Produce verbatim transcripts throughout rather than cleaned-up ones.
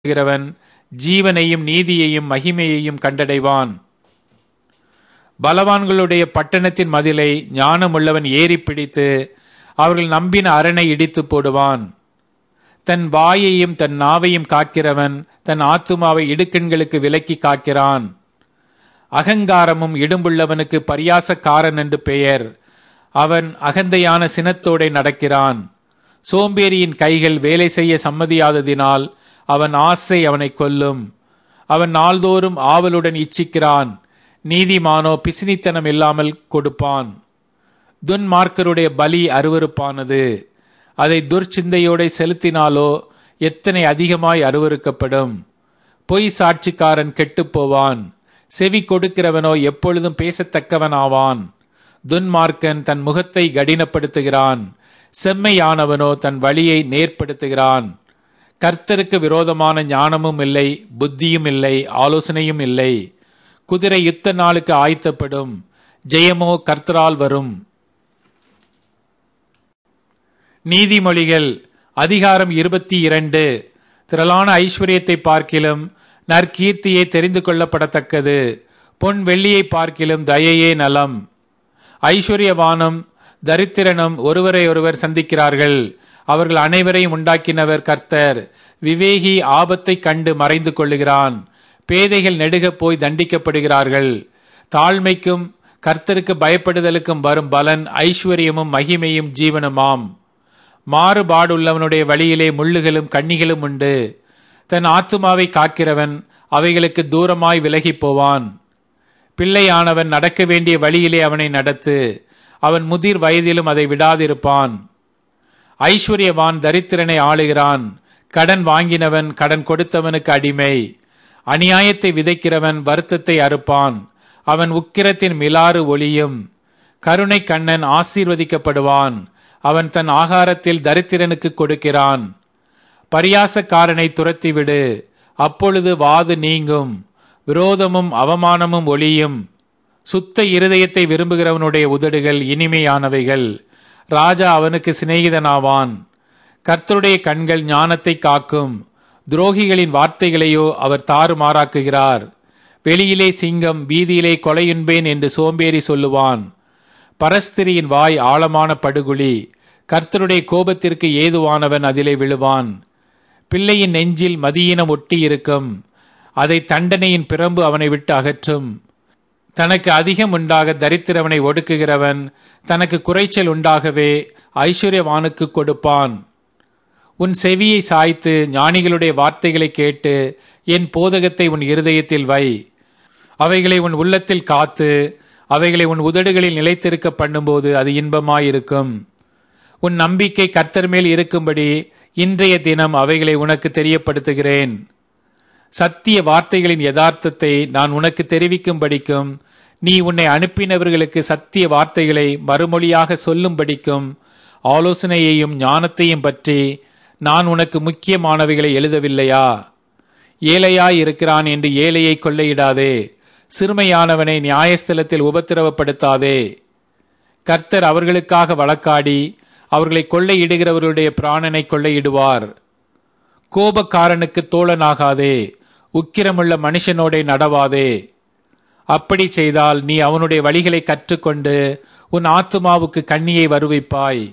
கிறவன் ஜீவனையும் நீதியையும் மகிமையையும் கண்டடைவான். பலவான்களுடைய பட்டணத்தின் மதிலை ஞானமுள்ளவன் ஏறி பிடித்து அவர்கள் நம்பின அரணை இடித்து போடுவான். தன் வாயையும் தன் நாவையும் காக்கிறவன் தன் ஆத்துமாவை இடுக்கண்களுக்கு விலக்கி காக்கிறான். அகங்காரமும் இடும்புள்ளவனுக்கு பரியாசக்காரன் என்று பெயர். அவன் அகந்தையான சினத்தோடே நடக்கிறான். சோம்பேறியின் கைகள் வேலை செய்ய சம்மதியாததினால் அவன் ஆசை அவனை கொல்லும். அவன் நாள்தோறும் ஆவலுடன் இச்சிக்கிறான். நீதிமானோ பிசினித்தனம் இல்லாமல் கொடுப்பான். துன்மார்க்கருடைய பலி அருவருப்பானது. அதை துர்ச்சிந்தையோட செலுத்தினாலோ எத்தனை அதிகமாய் அருவருக்கப்படும். பொய் சாட்சிக்காரன் கெட்டுப்போவான். செவி கொடுக்கிறவனோ எப்பொழுதும் பேசத்தக்கவனாவான். துன்மார்க்கன் தன் முகத்தை கடினப்படுத்துகிறான். செம்மையானவனோ தன் வழியை நேர்படுத்துகிறான். கர்த்தருக்கு விரோதமான ஞானமும் இல்லை, புத்தியும் இல்லை, ஆலோசனையும் இல்லை. குதிரை யுத்த நாளுக்கு ஆயத்தப்படும், ஜெயமோ கர்த்தரால் வரும். நீதிமொழிகள் அதிகாரம் இருபத்தி இரண்டு. திரளான ஐஸ்வர்யத்தை பார்க்கிலும் நற்கீர்த்தியை தெரிந்து கொள்ளப்படத்தக்கது. பொன் வெள்ளியை பார்க்கிலும் தயையே நலம். ஐஸ்வர்யவானும் தரித்திரனும் ஒருவரை ஒருவர் சந்திக்கிறார்கள். அவர்கள் அனைவரையும் உண்டாக்கினவர் கர்த்தர். விவேகி ஆபத்தை கண்டு மறைந்து கொள்ளுகிறான். பேதைகள் நெடுக போய் தண்டிக்கப்படுகிறார்கள். தாழ்மைக்கும் கர்த்தருக்கு பயப்படுதலுக்கும் வரும் பலன் ஐஸ்வர்யமும் மகிமையும் ஜீவனுமாம். மாறுபாடுள்ளவனுடைய வழியிலே முள்ளுகளும் கண்ணிகளும் உண்டு. தன் ஆத்துமாவை காக்கிறவன் அவைகளுக்கு தூரமாய் விலகி போவான். பிள்ளையானவன் நடக்க வேண்டிய வழியிலே அவனை நடத்து. அவன் முதிர் வயதிலும் அதை விடாதிருப்பான். ஐஸ்வர்யவான் தரித்திரனை ஆளுகிறான். கடன் வாங்கினவன் கடன் கொடுத்தவனுக்கு அடிமை. அநியாயத்தை விதைக்கிறவன் வருத்தத்தை அறுப்பான். அவன் உக்கிரத்தின் மிலாறு ஒளியும். கருணை கண்ணன் ஆசீர்வதிக்கப்படுவான். அவன் தன் ஆகாரத்தில் தரித்திரனுக்கு கொடுக்கிறான். பரியாசக்காரனை துரத்திவிடு, அப்பொழுது வாது நீங்கும். விரோதமும் அவமானமும் ஒளியும். சுத்த இருதயத்தை விரும்புகிறவனுடைய உதடுகள் இனிமையானவைகள். ராஜா அவனுக்கு சிநேகிதனாவான். கர்த்தருடைய கண்கள் ஞானத்தை காக்கும். துரோகிகளின் வார்த்தைகளையோ அவர் தாறுமாறாக்குகிறார். வெளியிலே சிங்கம், வீதியிலே கொலையுண்பேன் என்று சோம்பேறி சொல்லுவான். பரஸ்திரியின் வாய் ஆழமான படுகுழி. கர்த்தருடைய கோபத்திற்கு ஏதுவானவன் அதிலே விழுவான். பிள்ளையின் நெஞ்சில் மதியீனம் ஒட்டி இருக்கும். அதை தண்டனையின் பிரம்பு அவனை விட்டு அகற்றும். தனக்கு அதிகம் உண்டாக தரித்திரவனை ஒடுக்குகிறவன் தனக்கு குறைச்சல் உண்டாகவே ஐஸ்வர்யவானுக்கு கொடுப்பான். உன் செவியை சாய்த்து ஞானிகளுடைய வார்த்தைகளை கேட்டு என் போதகத்தை உன் இருதயத்தில் வை. அவைகளை உன் உள்ளத்தில் காத்து அவைகளை உன் உதடுகளில் நிலைத்திருக்க பண்ணும்போது அது இன்பமாயிருக்கும். உன் நம்பிக்கை கர்த்தர் மேல் இருக்கும்படி இன்றைய தினம் அவைகளை உனக்கு தெரியப்படுத்துகிறேன். சத்திய வார்த்தைகளின் யதார்த்தத்தை நான் உனக்கு தெரிவிக்கும்படிக்கும் நீ உன்னை அனுப்பினவர்களுக்கு சத்திய வார்த்தைகளை மறுமொழியாக சொல்லும்படிக்கும் ஆலோசனையையும் ஞானத்தையும் பற்றி நான் உனக்கு முக்கியமானவைகளை எழுதவில்லையா? ஏழையாய் இருக்கிறான் என்று ஏழையை கொள்ளையிடாதே. சிறுமையானவனை நியாயஸ்தலத்தில் உபத்திரவப்படுத்தாதே. கர்த்தர் அவர்களுக்காக வழக்காடி அவர்களை கொள்ளையிடுகிறவர்களுடைய பிராணனை கொள்ளையிடுவார். கோபக்காரனுக்கு தோழனாகாதே. உக்கிரமுள்ள மனுஷனோட நடவாதே. அப்படி செய்தால் நீ அவனுடைய வழிகளை கற்றுக்கொண்டு உன் ஆத்துமாவுக்கு கண்ணியை வருவிப்பாய்.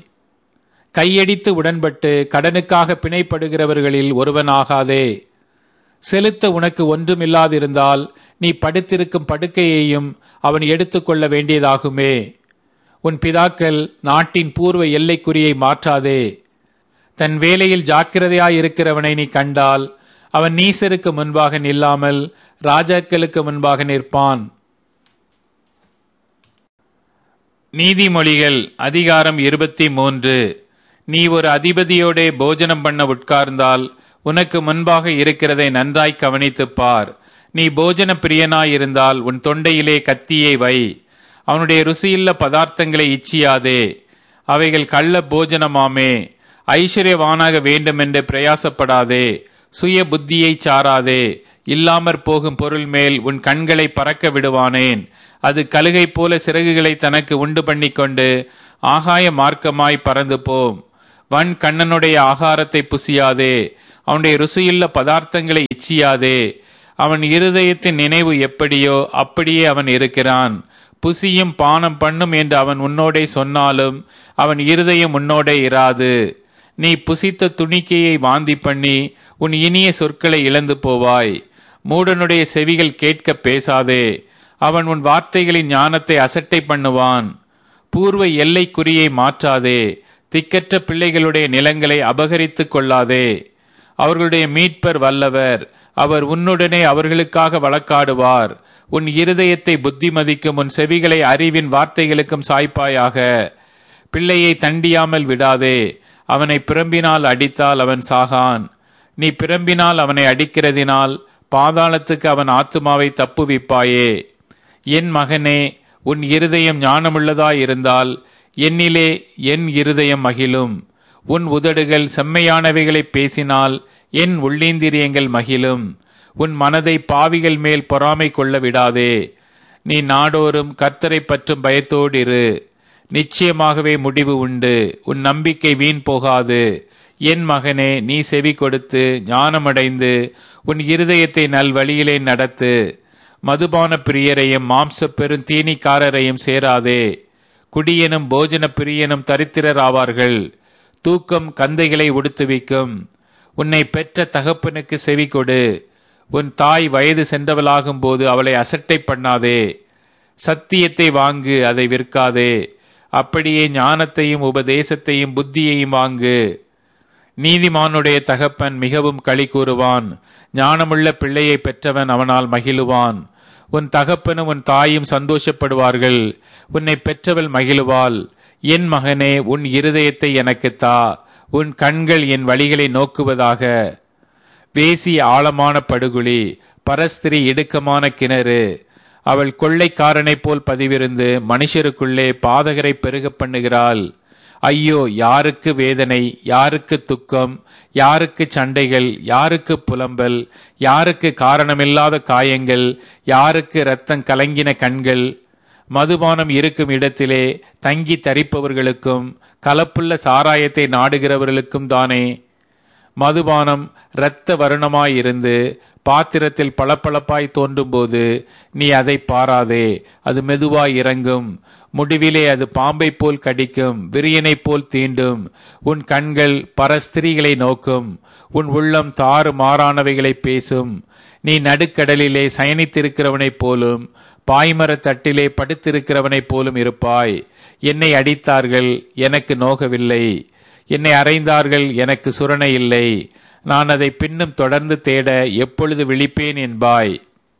கையடித்து உடன்பட்டு கடனுக்காக பிணைப்படுகிறவர்களில் ஒருவனாகாதே. செலுத்த உனக்கு ஒன்றுமில்லாதிருந்தால் நீ படுத்திருக்கும் படுக்கையையும் அவன் எடுத்துக்கொள்ள வேண்டியதாகுமே. உன் பிதாக்கள் நாட்டின் பூர்வ எல்லைக்குறியை மாற்றாதே. தன் வேலையில் ஜாக்கிரதையாயிருக்கிறவனை நீ கண்டால் அவன் நீசருக்கு முன்பாக நில்லாமல் ராஜாக்களுக்கு முன்பாக நிற்பான். நீதிமொழிகள் அதிகாரம் இருபத்தி மூன்று. நீ ஒரு அதிபதியோட போஜனம் பண்ண உட்கார்ந்தால் உனக்கு முன்பாக இருக்கிறதை நன்றாய் கவனித்துப் பார். நீ போஜன பிரியனாயிருந்தால் உன் தொண்டையிலே கத்தியை வை. அவனுடைய ருசியுள்ள பதார்த்தங்களை இச்சியாதே. அவைகள் கள்ள போஜனமாமே. ஐஸ்வர்யவானாக வேண்டுமென்று பிரயாசப்படாதே. சுய புத்தியை சாராதே. இல்லாமற் போகும் பொருள் மேல் உன் கண்களை பறக்க விடுவானேன். அது கழுகை போல சிறகுகளை தனக்கு உண்டு பண்ணி கொண்டு ஆகாய மார்க்கமாய் பறந்து போம். வன் கண்ணனுடைய ஆகாரத்தை புசியாதே. அவனுடைய ருசியுள்ள பதார்த்தங்களை இச்சியாதே. அவன் இருதயத்தின் நினைவு எப்படியோ அப்படியே அவன் இருக்கிறான். புசியும் பானம் பண்ணும் என்று அவன் உன்னோடே சொன்னாலும் அவன் இருதயம் உன்னோடே இராது. நீ புசித்த துணிக்கையை வாந்தி பண்ணி உன் இனிய சொற்களை இழந்து போவாய். மூடனுடைய செவிகள் கேட்க பேசாதே. அவன் உன் வார்த்தைகளின் ஞானத்தை அசட்டை பண்ணுவான். பூர்வ எல்லை குறியை மாற்றாதே. திக்கற்ற பிள்ளைகளுடைய நிலங்களை அபகரித்துக் கொள்ளாதே. அவர்களுடைய மீட்பர் வல்லவர். அவர் உன்னுடனே அவர்களுக்காக வழக்காடுவார். உன் இருதயத்தை புத்திமதிக்கும் உன் செவிகளை அறிவின் வார்த்தைகளுக்கும் சாய்ப்பாயாக. பிள்ளையை தண்டியாமல் விடாதே. அவனை பிரம்பினால் அடித்தால் அவன் சாகான். நீ பிரம்பினால் அவனை அடிக்கிறதினால் பாதாளத்துக்கு அவன் ஆத்துமாவை தப்புவிப்பாயே. என் மகனே, உன் இருதயம் ஞானமுள்ளதாயிருந்தால் என்னிலே என் இருதயம் மகிழும். உன் உதடுகள் செம்மையானவைகளை பேசினால் என் உள்ளீந்திரியங்கள் மகிழும். உன் மனதை பாவிகள் மேல் பொறாமை கொள்ள விடாதே. நீ நாடோறும் கர்த்தரை பற்றும் பயத்தோடு இரு. நிச்சயமாகவே முடிவு உண்டு. உன் நம்பிக்கை வீண் போகாது. என் மகனே, நீ செவி கொடுத்து ஞானமடைந்து உன் இருதயத்தை நல் வழியிலே நடத்து. மதுபான பிரியரையும் மாம்ச பெருந்தீனிக்காரரையும் சேராதே. குடியனும் போஜன பிரியனும் தரித்திரர் ஆவார்கள். தூக்கம் கந்தைகளை உடுத்துவிக்கும். உன்னை பெற்ற தகப்பனுக்கு செவி கொடு. உன் தாய் வயது சென்றவளாகும் போது அவளை அசட்டை பண்ணாதே. சத்தியத்தை வாங்கு, அதை விற்காதே. அப்படியே ஞானத்தையும் உபதேசத்தையும் புத்தியையும் வாங்கு. நீதிமானுடைய தகப்பன் மிகவும் களி கூறுவான். ஞானமுள்ள பிள்ளையை பெற்றவன் அவனால் மகிழுவான். உன் தகப்பனும் உன் தாயும் சந்தோஷப்படுவார்கள். உன்னை பெற்றவள் மகிழுவாள். என் மகனே, உன் இருதயத்தை எனக்கு தா. உன் கண்கள் என் வழிகளை நோக்குவதாக. பேசி ஆழமான படுகுழி, பரஸ்திரி இடுக்கமான கிணறு. அவள் கொள்ளைக்காரனைப் போல் பதிவிருந்து மனுஷருக்குள்ளே பாதகரை பெருக பண்ணுகிறாள். ஐயோ, யாருக்கு வேதனை, யாருக்கு துக்கம், யாருக்கு சண்டைகள், யாருக்கு புலம்பல், யாருக்கு காரணமில்லாத காயங்கள், யாருக்கு இரத்தம் கலங்கின கண்கள். மதுபானம் இருக்கும் இடத்திலே தங்கி தரிப்பவர்களுக்கும் கலப்புள்ள சாராயத்தை நாடுகிறவர்களுக்கும் தானே. மதுபானம் இரத்த வருணமாயிருந்து பாத்திரத்தில் பளபளப்பாய் தோன்றும் போது நீ அதை பாராதே. அது மெதுவாய் இறங்கும். முடிவிலே அது பாம்பை போல் கடிக்கும், விரியனை போல் தீண்டும். உன் கண்கள் பரஸ்திரிகளை நோக்கும். உன் உள்ளம் தாறு மாறானவைகளை பேசும். நீ நடுக்கடலிலே சயனித்திருக்கிறவனைப் போலும் பாய்மர தட்டிலே படுத்திருக்கிறவனைப் போலும் இருப்பாய். என்னை அடித்தார்கள், எனக்கு நோகவில்லை. என்னை அறைந்தார்கள், எனக்கு சுரணை இல்லை. நான் அதை பின்னும் தொடர்ந்து தேட எப்பொழுது விழிப்பேன் என்பாய்.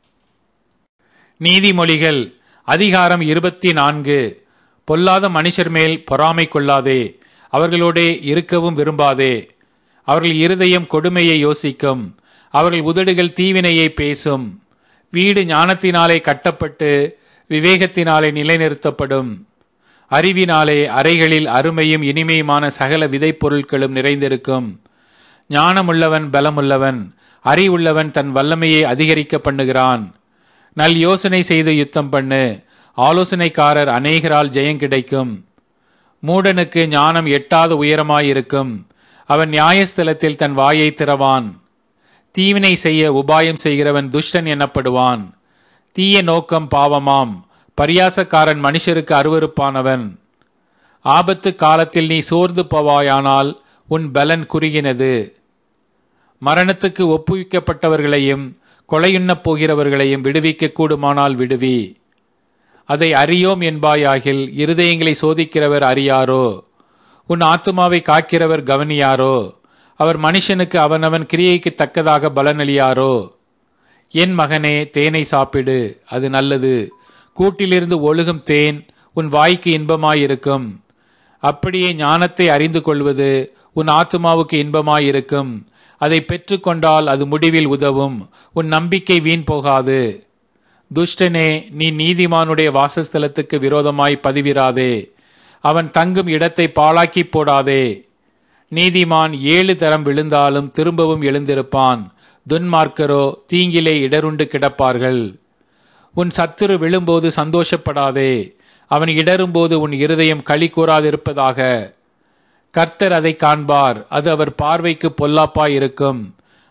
நீதிமொழிகள் அதிகாரம் இருபத்தி நான்கு. பொல்லாத மனுஷர் மேல் பொறாமை கொள்ளாதே. அவர்களோடே இருக்கவும் விரும்பாதே. அவர்கள் இருதயம் கொடுமையை யோசிக்கும். அவர்கள் உதடுகள் தீவினையை பேசும். வீடு ஞானத்தினாலே கட்டப்பட்டு விவேகத்தினாலே நிலைநிறுத்தப்படும். அறிவினாலே அறைகளில் அருமையும் இனிமையுமான சகல விதை பொருட்களும் நிறைந்திருக்கும். ஞானமுள்ளவன் பலமுள்ளவன். அறிவுள்ளவன் தன் வல்லமையை அதிகரிக்க பண்ணுகிறான். நல் யோசனை செய்து யுத்தம் பண்ணு. ஆலோசனைக்காரர் அநேகரால் ஜெயம் கிடைக்கும். மூடனுக்கு ஞானம் எட்டாத உயரமாயிருக்கும். அவன் நியாயஸ்தலத்தில் தன் வாயை திறவான். தீவினை செய்ய உபாயம் செய்கிறவன் துஷ்டன் எனப்படுவான். தீய நோக்கம் பாவமாம். பரியாசக்காரன் மனுஷருக்கு அருவருப்பானவன். ஆபத்து காலத்தில் நீ சோர்ந்து போவாயானால் உன் பலன் குறுகினது. மரணத்துக்கு ஒப்புவிக்கப்பட்டவர்களையும் கொலையுண்ணப் போகிறவர்களையும் விடுவிக்க கூடுமானால் விடுவி. அதை அறியோம் என்பாயாகில் இருதயங்களை சோதிக்கிறவர் அறியாரோ? உன் ஆத்துமாவை காக்கிறவர் கவனியாரோ? அவர் மனுஷனுக்கு அவனவன் கிரியைக்கு தக்கதாக பலனளியாரோ? என் மகனே, தேனை சாப்பிடு, அது நல்லது. கூட்டிலிருந்து ஒழுகும் தேன் உன் வாய்க்கு இன்பமாயிருக்கும். அப்படியே ஞானத்தை அறிந்து கொள்வது உன் ஆத்துமாவுக்கு இன்பமாயிருக்கும். அதை பெற்றுக்கொண்டால் அது முடிவில் உதவும். உன் நம்பிக்கை வீண் போகாது. துஷ்டனே, நீ நீதிமானுடைய வாசஸ்தலத்துக்கு விரோதமாய் பதிவிராதே. அவன் தங்கும் இடத்தை பாழாக்கி போடாதே. நீதிமான் ஏழு தரம் விழுந்தாலும் திரும்பவும் எழுந்திருப்பான். துன்மார்க்கரோ தீங்கிலே இடருண்டு கிடப்பார்கள். உன் சத்துரு விழும்போது சந்தோஷப்படாதே. அவன் இடரும்போது உன் இருதயம் களி கூறாதிருப்பதாக. கர்த்தர் அதை காண்பார். அது அவர் பார்வைக்கு பொல்லாப்பாய் இருக்கும்.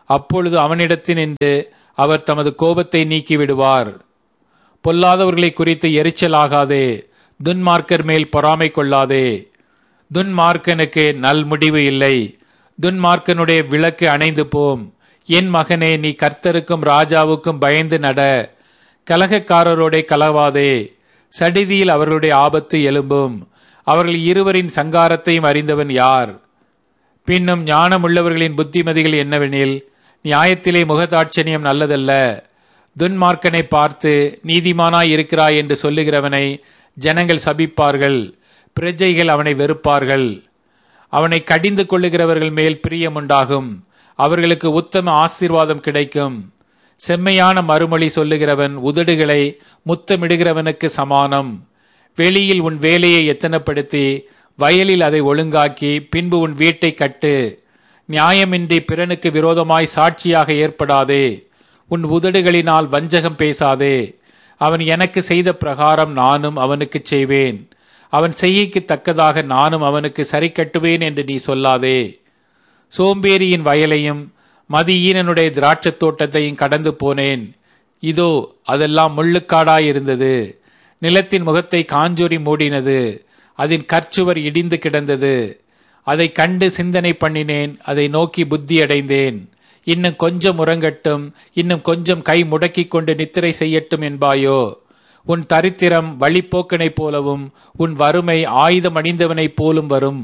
அப்பொழுது அவனிடத்தினின்று அவர் தமது கோபத்தை நீக்கிவிடுவார். பொல்லாதவர்களை குறித்து எரிச்சலாகாதே, துன்மார்க்கர் மேல் பொறாமை கொள்ளாதே. துன்மார்க்கனுக்கு நல் முடிவு இல்லை, துன்மார்க்கனுடைய விளக்கு அணைந்து போம். என் மகனே, நீ கர்த்தருக்கும் ராஜாவுக்கும் பயந்து நட. கலகக்காரரோட கலவாதே, சடிதியில் அவர்களுடைய ஆபத்து எழும்பும். அவர்கள் இருவரின் சங்காரத்தையும் அறிந்தவன் யார்? பின்னும் ஞானமுள்ளவர்களின் புத்திமதிகள் என்னவெனில், நியாயத்திலே முகதாட்சணியம் நல்லதல்ல. துன்மார்க்கனை பார்த்து நீதிமானாய் இருக்கிறாய் என்று சொல்லுகிறவனை ஜனங்கள் சபிப்பார்கள், பிரஜைகள் அவனை வெறுப்பார்கள். அவனை கடிந்து கொள்ளுகிறவர்கள் மேல் பிரியமுண்டாகும், அவர்களுக்கு உத்தம ஆசீர்வாதம் கிடைக்கும். செம்மையான மறுமொழி சொல்லுகிறவன் உதடுகளை முத்தமிடுகிறவனுக்கு சமானம். வெளியில் உன் வேலையை எத்தனப்படுத்தி வயலில் அதை ஒழுங்காக்கி பின்பு உன் வீட்டை கட்டு. நியாயமின்றி பிறனுக்கு விரோதமாய் சாட்சியாக ஏற்படாதே. உன் உதடுகளினால் வஞ்சகம் பேசாதே. அவன் எனக்கு செய்த பிரகாரம் நானும் அவனுக்கு செய்வேன், அவன் செய்கைக்கு தக்கதாக நானும் அவனுக்கு சரி கட்டுவேன் என்று நீ சொல்லாதே. சோம்பேறியின் வயலையும் மதியீனனுடைய திராட்சத் தோட்டத்தையும் கடந்து போனேன். இதோ அதெல்லாம் முள்ளுக்காடாயிருந்தது. நிலத்தின் முகத்தை காஞ்சொறி மூடினது, அதன் கற்சுவர் இடிந்து கிடந்தது. அதை கண்டு சிந்தனை பண்ணினேன், அதை நோக்கி புத்தியடைந்தேன். இன்னும் கொஞ்சம் உறங்கட்டும், இன்னும் கொஞ்சம் கை முடக்கிக் கொண்டு நித்திரை செய்யட்டும் என்பாயோ? உன் தரித்திரம் வழிப்போக்கனைப் போலவும் உன் வறுமை ஆயுதம் அணிந்தவனைப் போலும் வரும்.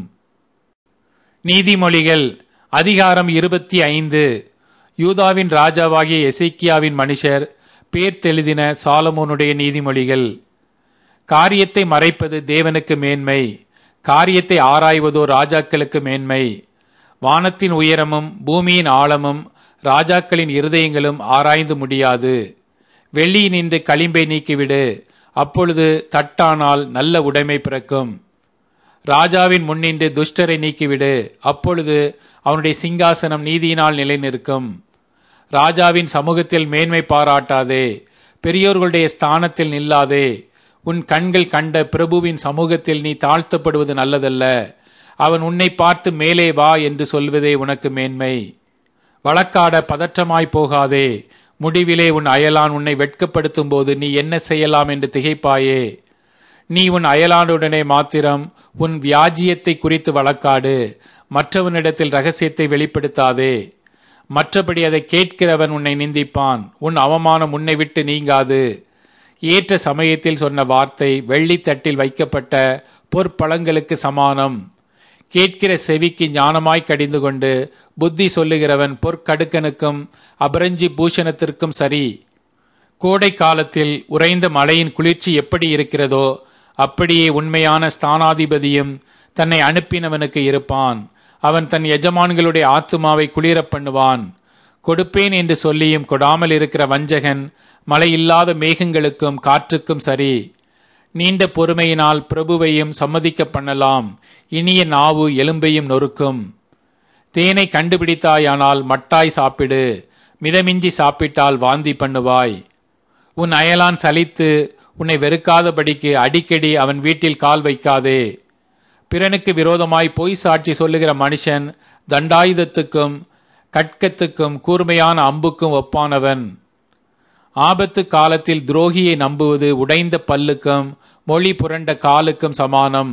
நீதிமொழிகள் அதிகாரம் இருபத்தி ஐந்து. யூதாவின் ராஜாவாகிய எசேக்கியாவின் மனுஷர் பேர்த்தெழுதின சாலமோனுடைய நீதிமொழிகள். காரியத்தை மறைப்பது தேவனுக்கு மேன்மை, காரியத்தை ஆராய்வதோ ராஜாக்களுக்கு மேன்மை. வானத்தின் உயரமும் பூமியின் ஆழமும் ராஜாக்களின் இருதயங்களும் ஆராய்ந்து முடியாது. வெள்ளியினின்று களிம்பை நீக்கிவிடு, அப்பொழுது தட்டானால் நல்ல உடைமை பிறக்கும். ராஜாவின் முன்னின்று துஷ்டரை நீக்கிவிடு, அப்பொழுது அவனுடைய சிங்காசனம் நீதியினால் நிலை நிற்கும். ராஜாவின் சமூகத்தில் மேன்மை பாராட்டாதே, பெரியோர்களுடைய ஸ்தானத்தில் நில்லாதே. உன் கண்கள் கண்ட பிரபுவின் சமூகத்தில் நீ தாழ்த்தப்படுவது நல்லதல்ல. அவன் உன்னை பார்த்து மேலே வா என்று சொல்வதே உனக்கு மேன்மை. வழக்காட பதற்றமாய் போகாதே, முடிவிலே உன் அயலான் உன்னை வெட்கப்படுத்தும் போது நீ என்ன செய்யலாம் என்று திகைப்பாயே. நீ உன் அயலானுடனே மாத்திரம் உன் வியாஜியத்தை குறித்து வழக்காடு, மற்றவனிடத்தில் ரகசியத்தை வெளிப்படுத்தாதே. மற்றபடி அதை கேட்கிறவன் உன்னை நிந்திப்பான், உன் அவமானம் உன்னை விட்டு நீங்காது. ஏற்ற சமயத்தில் சொன்ன வார்த்தை வெள்ளித்தட்டில் வைக்கப்பட்ட பொற்பழங்களுக்கு சமானம். கேட்கிற செவிக்கு ஞானமாய் கடிந்து கொண்டு புத்தி சொல்லுகிறவன் பொற்கடுக்கனுக்கும் அபரஞ்சி பூஷணத்திற்கும் சரி. கோடை காலத்தில் உறைந்த மழையின் குளிர்ச்சி எப்படி இருக்கிறதோ அப்படியே உண்மையான ஸ்தானாதிபதியும் தன்னை அனுப்பினவனுக்கு இருப்பான். அவன் தன் எஜமான்களுடைய ஆத்துமாவை குளிர பண்ணுவான். கொடுப்பேன் என்று சொல்லியும் கொடாமல் இருக்கிற வஞ்சகன் மழை இல்லாத மேகங்களுக்கும் காற்றுக்கும் சரி. நீண்ட பொறுமையினால் பிரபுவையும் சம்மதிக்க பண்ணலாம், இனிய நாவு எலும்பையும் நொறுக்கும். தேனை கண்டுபிடித்தாயானால் மட்டாய் சாப்பிடு, மிதமிஞ்சி சாப்பிட்டால் வாந்தி பண்ணுவாய். உன் அயலான் சலித்து உன்னை வெறுக்காதபடிக்கு அடிக்கடி அவன் வீட்டில் கால் வைக்காதே. பிறனுக்கு விரோதமாய் பொய் சாட்சி சொல்லுகிற மனுஷன் தண்டாயுதத்துக்கும் கட்கத்துக்கும் கூர்மையான அம்புக்கும் ஒப்பானவன். ஆபத்து காலத்தில் துரோகியை நம்புவது உடைந்த பல்லுக்கும் மொழி புரண்ட காலுக்கும் சமானம்.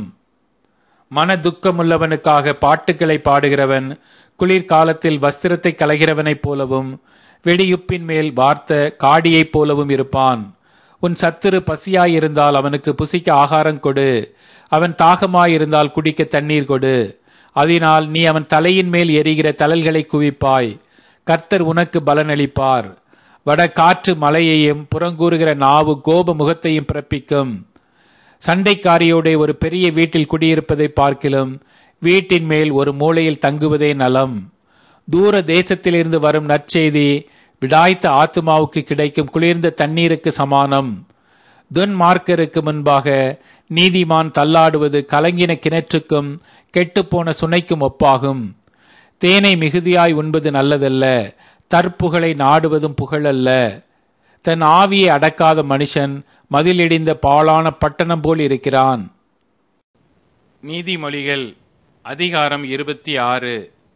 மன துக்கமுள்ளவனுக்காக பாட்டுக்களை பாடுகிறவன் குளிர்காலத்தில் வஸ்திரத்தை களைகிறவனைப் போலவும் வெடியுப்பின் மேல் வார்த்த காடியைப் போலவும் இருப்பான். உன் சத்துரு பசியாயிருந்தால் அவனுக்கு புசிக்க ஆகாரம் கொடு, அவன் தாகமாயிருந்தால் குடிக்க தண்ணீர் கொடு. அதனால் நீ அவன் தலையின் மேல் எரிகிற தழல்களை குவிப்பாய். கர்த்தர் உனக்கு பலனளிப்பார். வட காற்று மலையையும் புறங்கூறுகிற நாவு கோப முகத்தையும் பிறப்பிக்கும். சண்டைக்காரியோட ஒரு பெரிய வீட்டில் குடியிருப்பதை பார்க்கிலும் வீட்டின் மேல் ஒரு மூலையில் தங்குவதே நலம். தூர தேசத்திலிருந்து வரும் நற்செய்தி விடாய்த்த ஆத்துமாவுக்கு கிடைக்கும் குளிர்ந்த தண்ணீருக்கு சமானம். துன்மார்க்கருக்கு முன்பாக நீதிமான் தள்ளாடுவது கலங்கின கிணற்றுக்கும் கெட்டுப்போன சுனைக்கும் ஒப்பாகும். தேனை மிகுதியாய் உண்பது நல்லதல்ல, தற்புகளை நாடுவதும் புகழல்ல. தன் ஆவியை அடக்காத மனுஷன் மதிலிடிந்த பாழான பட்டணம் போல் இருக்கிறான். நீதிமொழிகள் அதிகாரம் இருபத்தி ஆறு.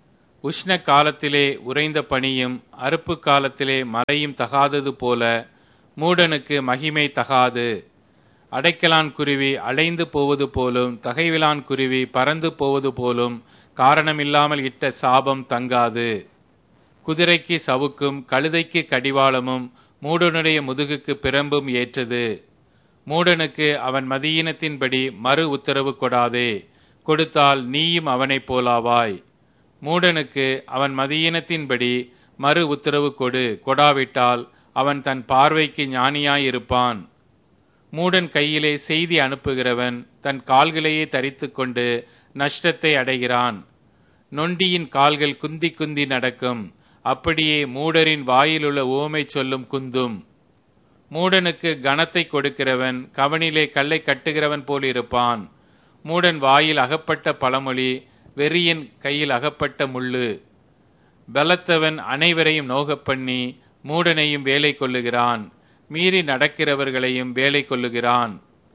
உஷ்ண காலத்திலே உறைந்த பனியும் அறுப்பு காலத்திலே மழையும் தகாதது போல மூடனுக்கு மகிமை தகாது. அடைக்கலான் குருவி அலைந்து போவது போலும் தகைவிலான் குருவி பறந்து போவது போலும் காரணமில்லாமல் இட்ட சாபம் தங்காது. குதிரைக்கு சவுக்கும் கழுதைக்கு கடிவாளமும் மூடனுடைய முதுகுக்கு பிரம்பும் ஏற்றது. மூடனுக்கு அவன் மதியீனத்தின்படி மறு உத்தரவு கொடாதே, கொடுத்தால் நீயும் அவனைப் போலாவாய். மூடனுக்கு அவன் மதியீனத்தின்படி மறு உத்தரவு கொடு, கொடாவிட்டால் அவன் தன் பார்வைக்கு ஞானியாயிருப்பான். மூடன் கையிலே செய்தி அனுப்புகிறவன் தன் கால்களையே தரித்து கொண்டு நஷ்டத்தை அடைகிறான். நொண்டியின் கால்கள் குந்தி குந்தி நடக்கும், அப்படியே மூடரின் வாயிலுள்ள ஓமை சொல்லும் குந்தும். மூடனுக்கு கனத்தை கொடுக்கிறவன் கவனிலே கல்லை கட்டுகிறவன் போல் இருப்பான். மூடன் வாயில் அகப்பட்ட பழமொழி வெறியின் கையில் அகப்பட்ட முள்ளு. பலத்தவன் அனைவரையும் நோகப் பண்ணி மூடனையும் வேலை கொள்ளுகிறான், மீறி நடக்கிறவர்களையும் வேலை கொள்ளுகிறான்.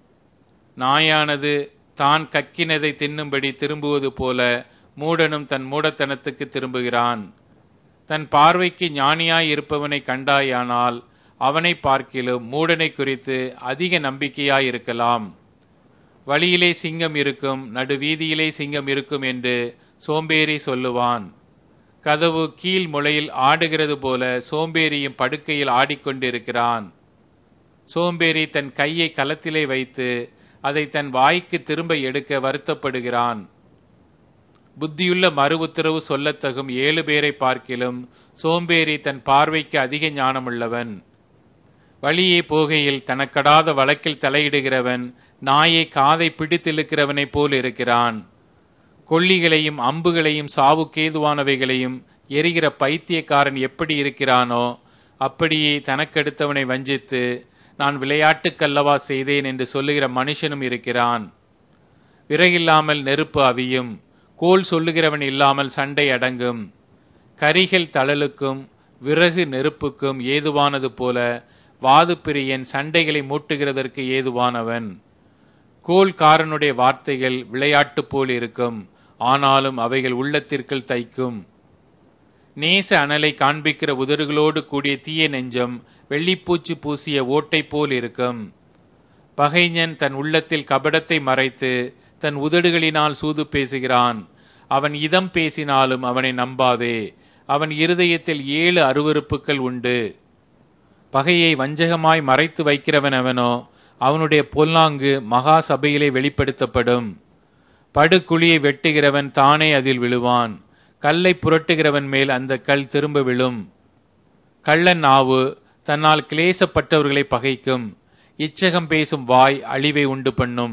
நாயானது தான் கக்கினதை தின்னும்படி திரும்புவது போல மூடனும் தன் மூடத்தனத்துக்கு திரும்புகிறான். தன் பார்வைக்கு ஞானியாய் இருப்பவனை கண்டாயானால் அவனை பார்க்கிலும் மூடனை குறித்து அதிக நம்பிக்கையாய் இருக்கலாம். வழியிலே சிங்கம் இருக்கும், நடுவீதியிலே சிங்கம் இருக்கும் என்று சோம்பேறி சொல்லுவான். கதவு கீழ் முளையில் ஆடுகிறது போல சோம்பேறியும் படுக்கையில் ஆடிக்கொண்டிருக்கிறான். சோம்பேறி தன் கையை கலத்திலே வைத்து அதை தன் வாய்க்கு திரும்ப எடுக்க வருத்தப்படுகிறான். புத்தியுள்ள மறு உத்தரவு சொல்லத்தகும் ஏழு பேரை பார்க்கிலும் சோம்பேறி தன் பார்வைக்கு அதிக ஞானமுள்ளவன். வழியே போகையில் தனக்கடாத வழக்கில் தலையிடுகிறவன் நாயை காதை பிடித்திழுக்கிறவனைப் போல் இருக்கிறான். கொள்ளிகளையும் அம்புகளையும் சாவுக்கேதுவானவைகளையும் எரிகிற பைத்தியக்காரன் எப்படி இருக்கிறானோ அப்படியே தனக்கெடுத்தவனை வஞ்சித்து நான் விளையாட்டுக்கல்லவா செய்தேன் என்று சொல்லுகிற மனுஷனும் இருக்கிறான். விறகில்லாமல் நெருப்பு அவியும், கோல் சொல்லுகிறவன் இல்லாமல் சண்டை அடங்கும். கரிகள் தழலுக்கும் விறகு நெருப்புக்கும் ஏதுவானது போல வாது பிரியன் சண்டைகளை மூட்டுகிறதற்கு ஏதுவானவன். கோல்காரனுடைய வார்த்தைகள் விளையாட்டு போல் இருக்கும், ஆனாலும் அவைகள் உள்ளத்திற்குள் தைக்கும். நேச அனலை காண்பிக்கிற உதடுகளோடு கூடிய தீய நெஞ்சம் வெள்ளிப்பூச்சி பூசிய ஓட்டை போல் இருக்கும். பகைஞன் தன் உள்ளத்தில் கபடத்தை மறைத்து தன் உதடுகளினால் சூது பேசுகிறான். அவன் இதம் பேசினாலும் அவனை நம்பாதே, அவன் இருதயத்தில் ஏழு அருவருப்புகள் உண்டு. பகையை வஞ்சகமாய் மறைத்து வைக்கிறவன் அவனோ, அவனுடைய பொல்லாங்கு மகா சபையிலே வெளிப்படுத்தப்படும். படுகுழியை வெட்டுகிறவன் தானே அதில் விழுவான், கல்லை புரட்டுகிறவன் மேல் அந்த கல் திரும்ப விழும். கள்ளன் நாவு தன்னால் கிளேசப்பட்டவர்களை பகைக்கும், இச்சகம் பேசும் வாய் அழிவை உண்டு பண்ணும்.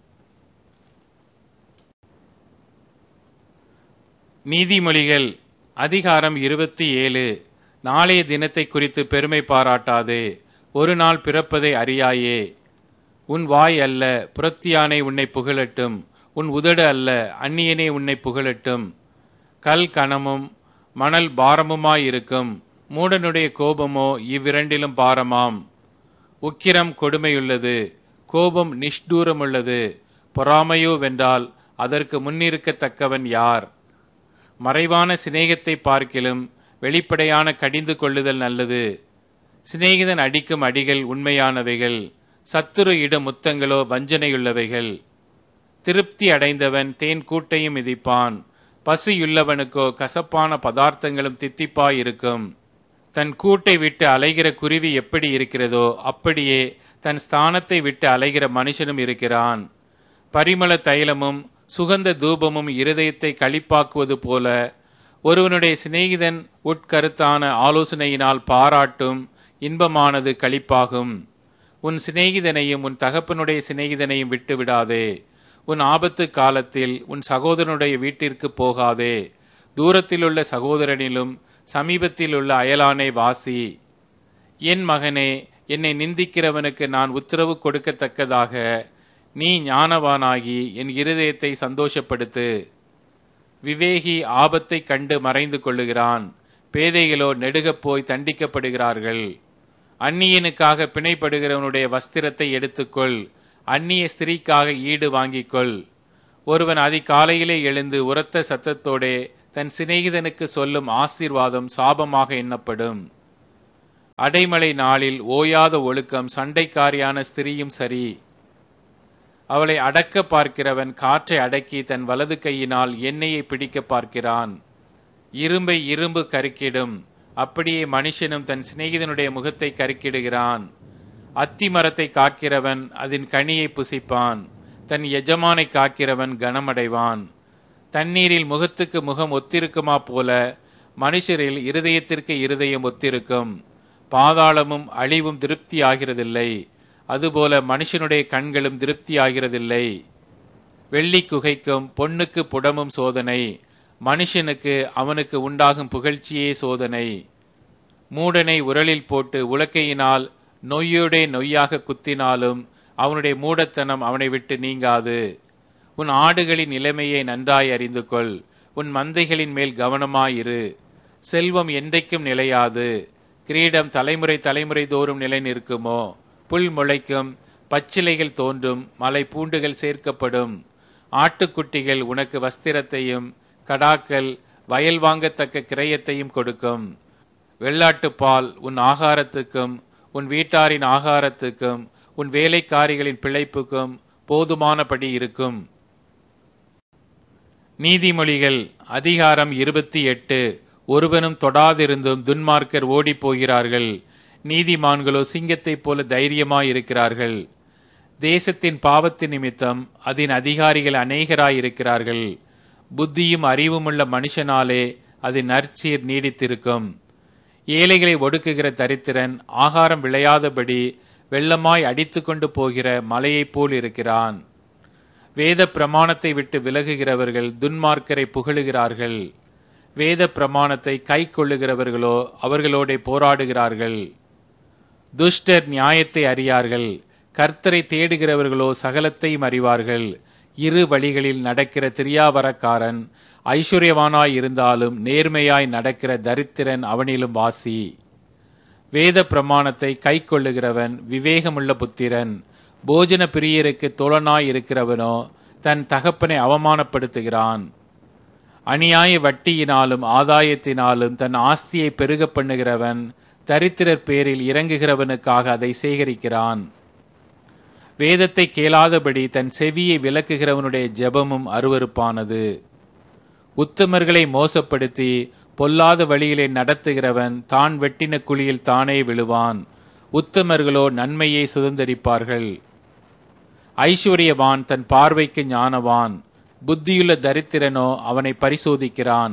நீதிமொழிகள் அதிகாரம் இருபத்தி ஏழு. நாளைய தினத்தை குறித்து பெருமை பாராட்டாதே, ஒரு நாள் பிறப்பதை அறியாயே. உன் வாய் அல்ல புறத்தியானே உன்னை புகழட்டும், உன் உதடு அல்ல அந்நியனே உன்னை புகழட்டும். கல் கனமும் மணல் பாரமுமாயிருக்கும், மூடனுடைய கோபமோ இவ்விரண்டிலும் பாரமாம். உக்கிரம் கொடுமையுள்ளது, கோபம் நிஷ்டூரமுள்ளது. பொறாமையோ வென்றால் அதற்கு முன்னிருக்கத்தக்கவன் யார்? மறைவான சிநேகத்தை பார்க்கிலும் வெளிப்படையான கடிந்து கொள்ளுதல் நல்லது. சிநேகிதன் அடிக்கும் அடிகள் உண்மையானவைகள், சத்துரு இடும் முத்தங்களோ வஞ்சனையுள்ளவைகள். திருப்தி அடைந்தவன் தேன் கூட்டையும் மிதிப்பான், பசியுள்ளவனுக்கோ கசப்பான பதார்த்தங்களும் தித்திப்பாயிருக்கும். தன் கூட்டை விட்டு அலைகிற குருவி எப்படி இருக்கிறதோ அப்படியே தன் ஸ்தானத்தை விட்டு அலைகிற மனுஷனும் இருக்கிறான். பரிமள தைலமும் சுகந்த தூபமும் இருதயத்தை களிப்பாக்குவது போல ஒருவனுடைய சிநேகிதன் உட்கருத்தான ஆலோசனையினால் பாராட்டும் இன்பமானது களிப்பாகும். உன் சிநேகிதனையும் உன் தகப்பனுடைய சிநேகிதனையும் விட்டு விடாதே. உன் ஆபத்து காலத்தில் உன் சகோதரனுடைய வீட்டிற்கு போகாதே. தூரத்திலுள்ள சகோதரனிலும் சமீபத்தில் உள்ள அயலானை வாசி. என் மகனே, என்னை நிந்திக்கிறவனுக்கு நான் உத்தரவு கொடுக்கத்தக்கதாக நீ ஞானவானாகி என் இருதயத்தை சந்தோஷப்படுத்து. விவேகி ஆபத்தை கண்டு மறைந்து கொள்ளுகிறான், பேதைகளோ நெடுகப் போய் தண்டிக்கப்படுகிறார்கள். அந்நியனுக்காக பிணைப்படுகிறவனுடைய வஸ்திரத்தை எடுத்துக்கொள், அந்நிய ஸ்திரீக்காக ஈடு வாங்கிக்கொள். ஒருவன் அதிகாலையிலே எழுந்து உரத்த சத்தத்தோடே தன் சிநேகிதனுக்கு சொல்லும் ஆசீர்வாதம் சாபமாக எண்ணப்படும். அடைமழை நாளில் ஓயாத ஒழுக்கம் சண்டைக்காரியான ஸ்திரீயும் சரி. அவளை அடக்க பார்க்கிறவன் காற்றை அடக்கி தன் வலது கையினால் எண்ணெயை பிடிக்க பார்க்கிறான். இரும்பை இரும்பு கருக்கிடும், அப்படியே மனுஷனும் தன் சிநேகிதனுடைய முகத்தை கருக்கிடுகிறான். அத்தி மரத்தை காக்கிறவன் அதன் கனியை புசிப்பான், தன் எஜமானை காக்கிறவன் கனமடைவான். தண்ணீரில் முகத்துக்கு முகம் ஒத்திருக்குமா போல மனுஷரில் இருதயத்திற்கு இருதயம் ஒத்திருக்கும். பாதாளமும் அழிவும் திருப்தி ஆகிறதில்லை, அதுபோல மனுஷனுடைய கண்களும் திருப்தி ஆகிறதில்லை. வெள்ளி குகைக்கும் பொன்னுக்கு புடமும் சோதனை, மனுஷனுக்கு அவனுக்கு உண்டாகும் புகழ்ச்சியே சோதனை. மூடனை உரலில் போட்டு உலக்கையினால் நொய்யோடே நொய்யாக குத்தினாலும் அவனுடைய மூடத்தனம் அவனை விட்டு நீங்காது. உன் ஆடுகளின் நிலைமையை நன்றாய் அறிந்து கொள், உன் மந்தைகளின் மேல் கவனமாயிரு. செல்வம் என்றைக்கும் நிலையாது, கிரீடம் தலைமுறை தலைமுறை தோறும் நிலை நிற்குமோ? புல் முளைக்கும், பச்சிலைகள் தோன்றும், மலை பூண்டுகள் சேர்க்கப்படும். ஆட்டுக்குட்டிகள் உனக்கு வஸ்திரத்தையும் கடாக்கள் வயல் வாங்கத்தக்க கிரயத்தையும் கொடுக்கும். வெள்ளாட்டுப்பால் உன் ஆகாரத்துக்கும் உன் வீட்டாரின் ஆகாரத்துக்கும் உன் வேலைக்காரிகளின் பிழைப்புக்கும் போதுமானபடி இருக்கும். நீதிமொழிகள் அதிகாரம் இருபத்தி எட்டு. ஒருவனும் தொடாதிருந்தும் துன்மார்க்கர் ஓடிப் போகிறார்கள், நீதிமான்களோ சிங்கத்தைப் போல தைரியமாயிருக்கிறார்கள். தேசத்தின் பாவத்தின் நிமித்தம் அதன் அதிகாரிகள் அநேகராயிருக்கிறார்கள். புத்தியும் அறிவுமுள்ள மனுஷனாலே அதன் நற்சீர் நீடித்திருக்கும். ஏழைகளை ஒடுக்குகிற தரித்திரன் ஆகாரம் விளையாதபடி வெள்ளமாய் அடித்து கொண்டு போகிற மலையைப் போல் இருக்கிறான். வேத பிரமாணத்தை விட்டு விலகுகிறவர்கள் துன்மார்க்கரை புகழுகிறார்கள். வேத பிரமாணத்தை கை கொள்ளுகிறவர்களோ அவர்களோட போராடுகிறார்கள். துஷ்டர் நியாயத்தை அறியார்கள், கர்த்தரை தேடுகிறவர்களோ சகலத்தையும் அறிவார்கள். இரு வழிகளில் நடக்கிற திரியாவரக்காரன் ஐஸ்வர்யவானாய் இருந்தாலும் நேர்மையாய் நடக்கிற தரித்திரன் அவனிலும் வாசி. வேத பிரமாணத்தை கை கொள்ளுகிறவன் விவேகமுள்ள புத்திரன். போஜன பிரியருக்கு தோழனாய் இருக்கிறவனோ தன் தகப்பனை அவமானப்படுத்துகிறான். அநியாய வட்டியினாலும் ஆதாயத்தினாலும் தன் ஆஸ்தியை பெருக பண்ணுகிறவன் தரித்திரர் பேரில் இறங்குகிறவனுக்காக அதை சேகரிக்கிறான். வேதத்தை கேளாதபடி தன் செவியை விலக்குகிறவனுடைய ஜெபமும் அருவருப்பானது. உத்தமர்களை மோசப்படுத்தி பொல்லாத வழியிலே நடத்துகிறவன் தான் வெட்டின குழியில் தானே விழுவான். உத்தமர்களோ நன்மையை சுதந்தரிப்பார்கள். ஐஸ்வர்யவான் தன் பார்வைக்கு ஞானவான், புத்தியுள்ள தரித்திரனோ அவனை பரிசோதிக்கிறான்.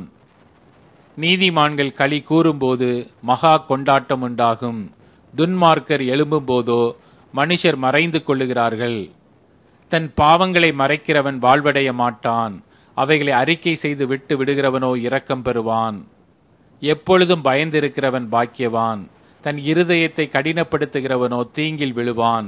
நீதிமான்கள் களி கூறும்போது மகா கொண்டாட்டம் உண்டாகும். துன்மார்க்கர் எழும்பும் போதோ மனுஷர் மறைந்து கொள்ளுகிறார்கள். தன் பாவங்களை மறைக்கிறவன் வாழ்வடைய மாட்டான், அவைகளை அறிக்கை செய்து விட்டு விடுகிறவனோ இரக்கம் பெறுவான். எப்பொழுதும் பயந்திருக்கிறவன் பாக்கியவான், தன் இருதயத்தை கடினப்படுத்துகிறவனோ தீங்கில் விழுவான்.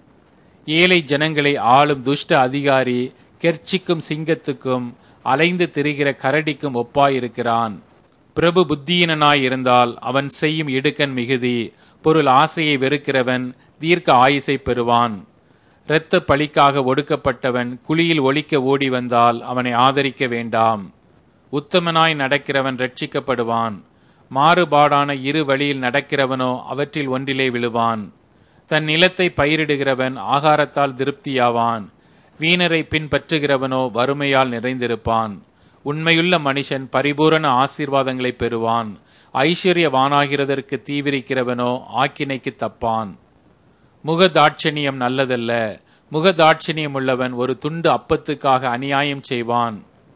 ஏழை ஜனங்களை ஆளும் துஷ்ட அதிகாரி கெர்ச்சிக்கும் சிங்கத்துக்கும் அலைந்து திரிகிற கரடிக்கும் ஒப்பாயிருக்கிறான். பிரபு புத்தியினனாய் இருந்தால் அவன் செய்யும் இடுக்கண் மிகுதி. பொருள் ஆசையை வெறுக்கிறவன் தீர்க்க ஆயுசை பெறுவான். இரத்த பழிக்காக ஒடுக்கப்பட்டவன் குழியில் ஒளிக்க ஓடி வந்தால் அவனை ஆதரிக்க வேண்டாம். உத்தமனாய் நடக்கிறவன் ரட்சிக்கப்படுவான். மாறுபாடான இரு வழியில் நடக்கிறவனோ அவற்றில் ஒன்றிலே விழுவான். தன் நிலத்தை பயிரிடுகிறவன் ஆகாரத்தால் திருப்தியாவான். வீணரை பின்பற்றுகிறவனோ வறுமையால் நிறைந்திருப்பான். உண்மையுள்ள மனுஷன் பரிபூரண ஆசீர்வாதங்களை பெறுவான். ஐஸ்வர்யவானாகிறதற்கு தீவிரிக்கிறவனோ ஆக்கினைக்கு தப்பான். முகதாட்சணியம் நல்லதல்ல. முகதாட்சணியம் உள்ளவன் ஒரு துண்டு அப்பத்துக்காக அநியாயம் செய்வான்.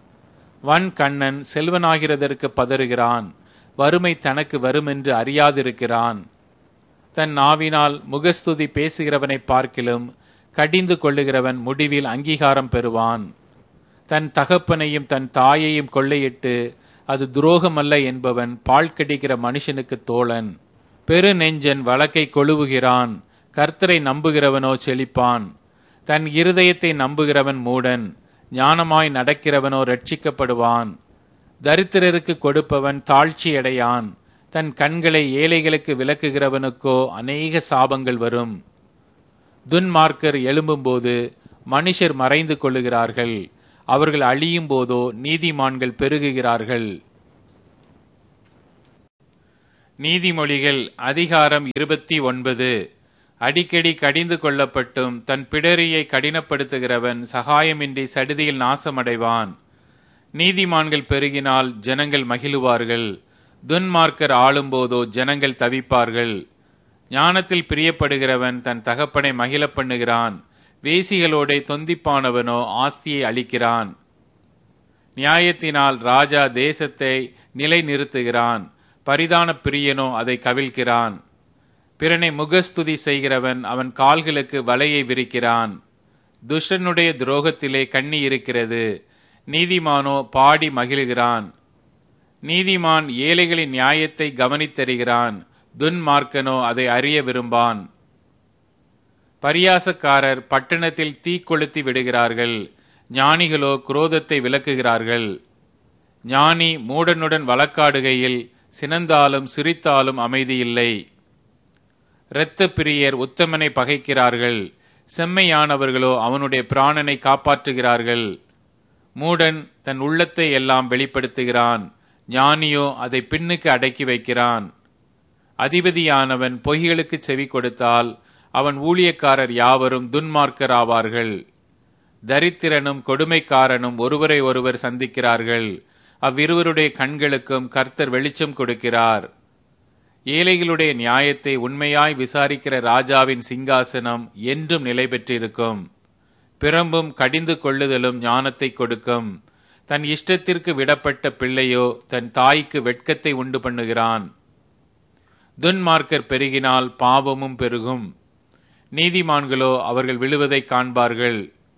வன் கண்ணன் செல்வனாகிறதற்கு பதறுகிறான், வறுமை தனக்கு வருமென்று அறியாதிருக்கிறான். தன் நாவினால் முகஸ்துதி பேசுகிறவனை பார்க்கிலும் கடிந்து கொள்ளுகிறவன் முடிவில் அங்கீகாரம் பெறுவான். தன் தகப்பனையும் தன் தாயையும் கொள்ளையிட்டு அது துரோகமல்ல என்பவன் பால் கடிக்கிற மனுஷனுக்கு தோழன். பெரு நெஞ்சன் வழக்கை கொழுவுகிறான், கர்த்தரை நம்புகிறவனோ செழிப்பான். தன் இருதயத்தை நம்புகிறவன் மூடன், ஞானமாய் நடக்கிறவனோ ரட்சிக்கப்படுவான். தரித்திரருக்கு கொடுப்பவன் தாழ்ச்சியடையான், தன் கண்களை ஏழைகளுக்கு விலக்குகிறவனுக்கோ அநேக சாபங்கள் வரும். துன்மார்க்கர் எழும்பும்போது மனுஷர் மறைந்து கொள்ளுகிறார்கள், அவர்கள் அழியும் போதோ நீதிமான்கள் பெருகுகிறார்கள். நீதிமொழிகள் அதிகாரம் இருபத்தி ஒன்பது. அடிக்கடி கடிந்து கொள்ளப்பட்டும் தன் பிடரியை கடினப்படுத்துகிறவன் சகாயமின்றி சடுதியில் நாசமடைவான். நீதிமான்கள் பெருகினால் ஜனங்கள் மகிழுவார்கள், துன்மார்க்கர் ஆளும்போதோ ஜனங்கள் தவிப்பார்கள். ஞானத்தில் பிரியப்படுகிறவன் தன் தகப்பனை மகிழ பண்ணுகிறான், வேசிகளோட தொந்திப்பானவனோ ஆஸ்தியை அளிக்கிறான். நியாயத்தினால் ராஜா தேசத்தை நிலை நிறுத்துகிறான், பரிதான பிரியனோ அதை கவிழ்க்கிறான். பிறனை முகஸ்துதி செய்கிறவன் அவன் கால்களுக்கு வலையை விரிக்கிறான். துஷ்டனுடைய துரோகத்திலே கண்ணி இருக்கிறது, நீதிமானோ பாடி மகிழ்கிறான். நீதிமான் ஏழைகளின் நியாயத்தை கவனித்தறிகிறான், துன்மார்க்கனோ அதை அறிய விரும்பான். பரியாசக்காரர் பட்டணத்தில் தீ கொளுத்தி விடுகிறார்கள், ஞானிகளோ குரோதத்தை விலக்குகிறார்கள். ஞானி மூடனுடன் வழக்காடுகையில் சினந்தாலும் சிரித்தாலும் அமைதியில்லை. இரத்த பிரியர் உத்தமனை பகைக்கிறார்கள், செம்மையானவர்களோ அவனுடைய பிராணனை காப்பாற்றுகிறார்கள். மூடன் தன் உள்ளத்தை எல்லாம் வெளிப்படுத்துகிறான், ஞானியோ அதை பின்னுக்கு அடக்கி வைக்கிறான். அதிபதியானவன் பொய்களுக்கு செவி கொடுத்தால் அவன் ஊழியக்காரர் யாவரும் துன்மார்க்கர் ஆவார்கள். தரித்திரனும் கொடுமைக்காரனும் ஒருவரை ஒருவர் சந்திக்கிறார்கள், அவ்விருவருடைய கண்களுக்கும் கர்த்தர் வெளிச்சம் கொடுக்கிறார். ஏழைகளுடைய நியாயத்தை உண்மையாய் விசாரிக்கிற ராஜாவின் சிங்காசனம் என்றும் நிலை பெற்றிருக்கும். பிரம்பும் கடிந்து கொள்ளுதலும் ஞானத்தை கொடுக்கும். தன் இஷ்டத்திற்கு விடப்பட்ட பிள்ளையோ தன் தாய்க்கு வெட்கத்தை உண்டு பண்ணுகிறான். துன்மார்க்கர் பெருகினால் பாவமும் பெருகும், நீதிமான்களோ அவர்கள் விழுவதை காண்பார்கள்.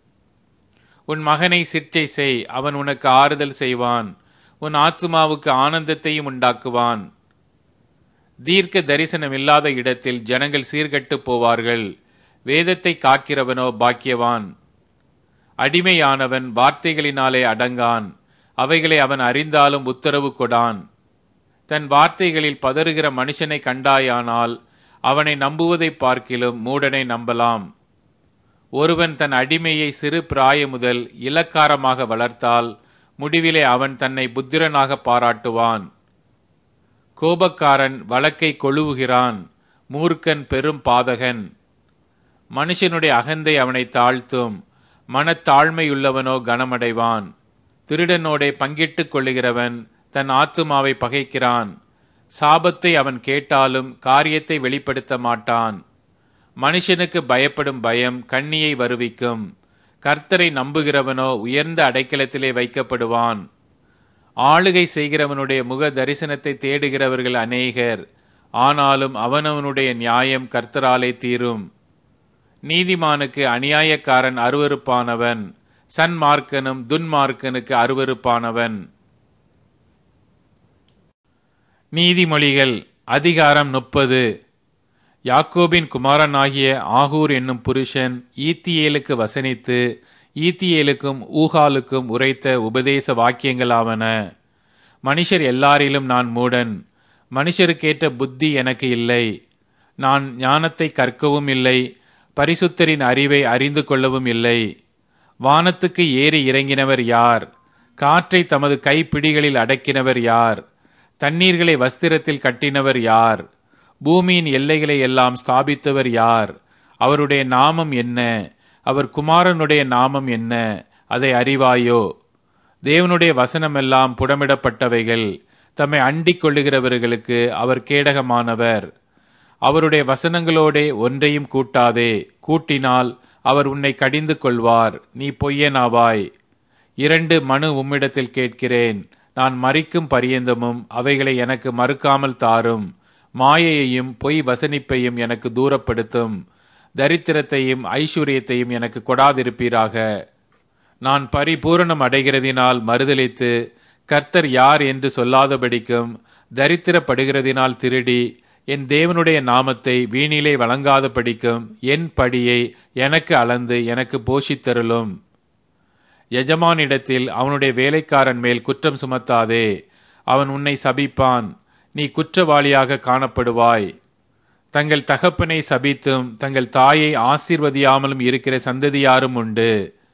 உன் மகனை சிற்றை செய், அவன் உனக்கு ஆறுதல் செய்வான், உன் ஆத்துமாவுக்கு ஆனந்தத்தையும் உண்டாக்குவான். தீர்க்க தரிசனம் இல்லாத இடத்தில் ஜனங்கள் சீர்கட்டு போவார்கள், வேதத்தை காக்கிறவனோ பாக்கியவான். அடிமையானவன் வார்த்தைகளினாலே அடங்கான், அவைகளை அவன் அறிந்தாலும் உத்தரவு கொடான். தன் வார்த்தைகளில் பதறுகிற மனுஷனை கண்டாயானால் அவனை நம்புவதை பார்க்கிலும் மூடனை நம்பலாம். ஒருவன் தன் அடிமையை சிறு பிராய முதல் இலக்காரமாக வளர்த்தால் முடிவிலே அவன் தன்னை புத்திரனாக பாராட்டுவான். கோபக்காரன் வழக்கை கொழுவுகிறான், மூர்க்கன் பெரும் பாதகன். மனுஷனுடைய அகந்தை அவனை தாழ்த்தும், மனத்தாழ்மையுள்ளவனோ கனமடைவான். திருடனோடே பங்கிட்டுக் கொள்ளுகிறவன் தன் ஆத்துமாவை பகைக்கிறான். சாபத்தை அவன் கேட்டாலும் காரியத்தை வெளிப்படுத்த மாட்டான். மனுஷனுக்கு பயப்படும் பயம் கண்ணியை வருவிக்கும், கர்த்தரை நம்புகிறவனோ உயர்ந்த அடைக்கலத்திலே வைக்கப்படுவான். ஆளுகை செய்கிறவனுடைய முக தரிசனத்தை தேடுகிறவர்கள் அநேகர், ஆனாலும் அவனவனுடைய நியாயம் கர்த்தராலே தீரும். நீதிமானுக்கு அநியாயக்காரன் அருவருப்பானவன், சன்மார்க்கனும் துன்மார்க்கனுக்கு அருவருப்பானவன். நீதிமொழிகள் அதிகாரம் முப்பது. யாக்கோபின் குமாரனாகிய ஆகூர் என்னும் புருஷன் ஈத்தியேலுக்கு வசனித்து ஈத்தியேலுக்கும் ஊகாலுக்கும் உரைத்த உபதேச வாக்கியங்களாவன. மனுஷர் எல்லாரிலும் நான் மூடன், மனுஷருக்கேற்ற புத்தி எனக்கு இல்லை. நான் ஞானத்தை கற்கவும் இல்லை, பரிசுத்தரின் அறிவை அறிந்து கொள்ளவும் இல்லை. வானத்துக்கு ஏறி இறங்கினவர் யார்? காற்றை தமது கைப்பிடிகளில் அடக்கினவர் யார்? தண்ணீர்களை வஸ்திரத்தில் கட்டினவர் யார்? பூமியின் எல்லைகளை எல்லாம் ஸ்தாபித்தவர் யார்? அவருடைய நாமம் என்ன? அவர் குமாரனுடைய நாமம் என்ன? அதை அறிவாயோ? தேவனுடைய வசனமெல்லாம் புடமிடப்பட்டவைகள், தம்மை அண்டிக் கொள்ளுகிறவர்களுக்கு அவர் கேடகமானவர். அவருடைய வசனங்களோடே ஒன்றையும் கூட்டாதே, கூட்டினால் அவர் உன்னை கடிந்து கொள்வார், நீ பொய்யனாவாய். இரண்டு மனு உம்மிடத்தில் கேட்கிறேன், நான் மரிக்கும் பரியந்தமும் அவைகளை எனக்கு மறுக்காமல் தாரும். மாயையையும் பொய் வசனிப்பையும் எனக்கு தூரப்படுத்தும், தரித்திரத்தையும் ஐஸ்வர்யத்தையும் எனக்கு கொடாதிருப்பீராக. நான் பரிபூரணம் அடைகிறதினால் மறுதலித்து கர்த்தர் யார் என்று சொல்லாதபடிக்கும் தரித்திரப்படுகிறதினால் திருடி என் தேவனுடைய நாமத்தை வீணிலே வழங்காதபடிக்கும் என் படியை எனக்கு அளந்து எனக்கு போஷித்தருளும். எஜமானிடத்தில் அவனுடைய வேலைக்காரன் மேல் குற்றம் சுமத்தாதே, அவன் உன்னை சபிப்பான், நீ குற்றவாளியாக காணப்படுவாய். தங்கள் தகப்பனை சபித்தும் தங்கள் தாயை ஆசீர்வதியாமலும் இருக்கிற சந்ததியாரும் உண்டு.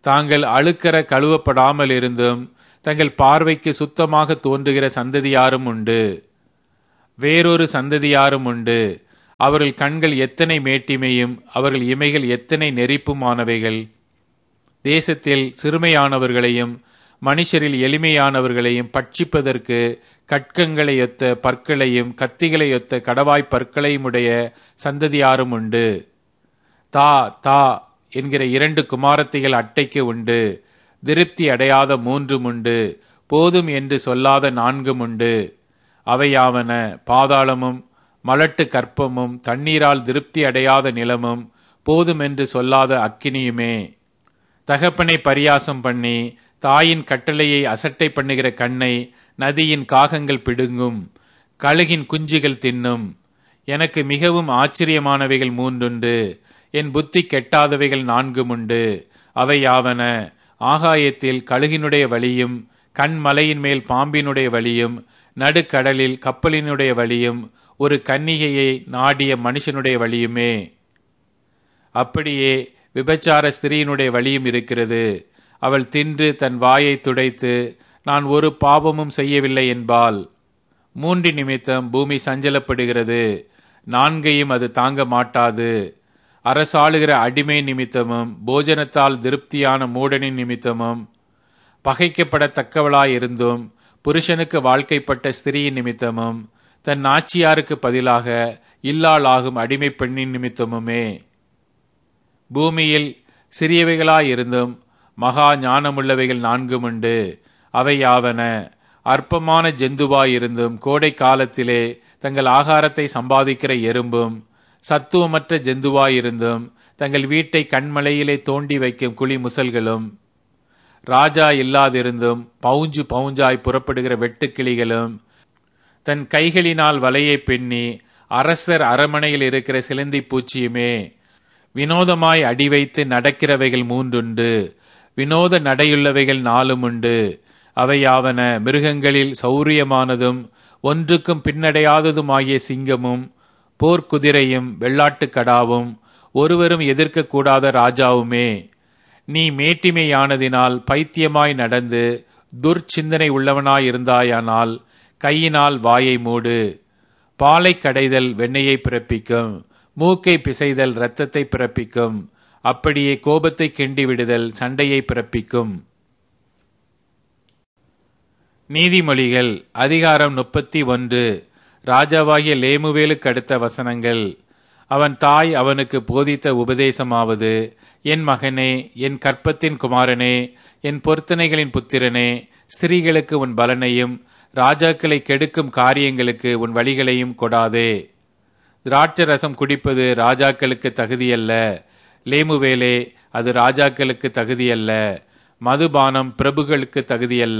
தாங்கள் அழுக்கற கழுவப்படாமல் இருந்தும் தங்கள் பார்வைக்கு சுத்தமாக தோன்றுகிற சந்ததியாரும் உண்டு. வேறொரு சந்ததியாரும் உண்டு. அவர்கள் கண்கள் எத்தனை மேட்டிமையும் அவர்கள் இமைகள் எத்தனை நெறிப்புமானவைகள். தேசத்தில் சிறுமையானவர்களையும் மனுஷரில் எளிமையானவர்களையும் பட்சிப்பதற்கு கட்கங்களையொத்த பற்களையும் கத்திகளையொத்த கடவாய் பற்களையும் உடைய சந்ததியாரும் உண்டு. தா தா என்கிற இரண்டு குமாரத்திகள் அட்டைக்கு உண்டு. திருப்தி அடையாத மூன்றும் உண்டு. போதும் என்று சொல்லாத நான்கும் உண்டு. அவையாவன பாதாளமும் மலட்டு கற்பமும் தண்ணீரால் திருப்தி அடையாத நிலமும் போதும் என்று சொல்லாத அக்கினியுமே. தகப்பனை பரியாசம் பண்ணி தாயின் கட்டளையை அசட்டை பண்ணுகிற கண்ணை நதியின் காகங்கள் பிடுங்கும், கழுகின் குஞ்சுகள் தின்னும். எனக்கு மிகவும் ஆச்சரியமானவைகள் மூன்றுண்டு. என் புத்தி கெட்டாதவைகள் நான்கும் உண்டு. அவையாவன ஆகாயத்தில் கழுகினுடைய வழியும், கண்மலையின் மேல் பாம்பினுடைய வழியும், நடுக்கடலில் கப்பலினுடைய வழியும், ஒரு கன்னிகையை நாடிய மனுஷனுடைய வழியுமே. அப்படியே விபச்சார ஸ்திரீயினுடைய வழியும் இருக்கிறது. அவள் தின்று தன் வாயை துடைத்து நான் ஒரு பாவமும் செய்யவில்லை என்பாள். மூன்று நிமித்தம் பூமி சஞ்சலப்படுகிறது, நான்கையும் அது தாங்க மாட்டாது. அரசாளுகிற அடிமை நிமித்தமும் போஜனத்தால் திருப்தியான மூடனின் நிமித்தமும் பகைக்கப்படத்தக்கவளாயிருந்தும் புருஷனுக்கு வாழ்க்கைப்பட்ட ஸ்திரீயின் நிமித்தமும் தன் நாச்சியாருக்கு பதிலாக இல்லாளாகும் அடிமை பெண்ணின் நிமித்தமுமே. பூமியில் சிறியவைகளாயிருந்தும் மகா ஞானமுள்ளவைகள் நான்கும் உண்டு. அவையாவன அற்பமான ஜந்துவாயிருந்தும் கோடை காலத்திலே தங்கள் ஆகாரத்தை சம்பாதிக்கிற எறும்பும், சத்துவமற்ற ஜந்துவாயிருந்தும் தங்கள் வீட்டை கண்மலையிலே தோண்டி வைக்கும் குழி முசல்களும், ராஜா இல்லாதிருந்தும் பவுஞ்சு பவுஞ்சாய் புறப்படுகிற வெட்டுக்கிளிகளும், தன் கைகளினால் வலையை பின்னி அரசர் அரமனையில் இருக்கிற சிலந்தி பூச்சியுமே. வினோதமாய் அடி வைத்து நடக்கிறவைகள் மூன்றுண்டு. வினோத நடையுள்ளவைகள் நாலும் உண்டு. அவையாவன மிருகங்களில் சௌரியமானதும் ஒன்றுக்கும் பின்னடையாததுமாகிய சிங்கமும், போர்க்குதிரையும், வெள்ளாட்டு கடாவும், ஒருவரும் எதிர்க்க கூடாத ராஜாவுமே. நீ மேட்டிமையானதினால் பைத்தியமாய் நடந்து துர்ச்சிந்தனை உள்ளவனாயிருந்தாயானால் கையினால் வாயை மூடு. பாலை கடைதல் வெண்ணெயை பிறப்பிக்கும், மூக்கை பிசைதல் இரத்தத்தை பிறப்பிக்கும். அப்படியே கோபத்தை கிண்டி விடுதல் சண்டையை பிறப்பிக்கும். நீதிமொழிகள் அதிகாரம் முப்பத்தி ஒன்று. ராஜாவாகிய லேமுவேலுக்கு அடுத்த வசனங்கள். அவன் தாய் அவனுக்கு போதித்த உபதேசமாவது, என் மகனே, என் கற்பத்தின் குமாரனே, என் பொருத்தனைகளின் புத்திரனே, ஸ்திரீகளுக்கு உன் பலனையும் ராஜாக்களை கெடுக்கும் காரியங்களுக்கு உன் வழிகளையும் கொடாதே. திராட்சை ரசம் குடிப்பது ராஜாக்களுக்கு தகுதியல்ல. லேமுவேலே, அது ராஜாக்களுக்கு தகுதியல்ல. மதுபானம் பிரபுகளுக்கு தகுதியல்ல.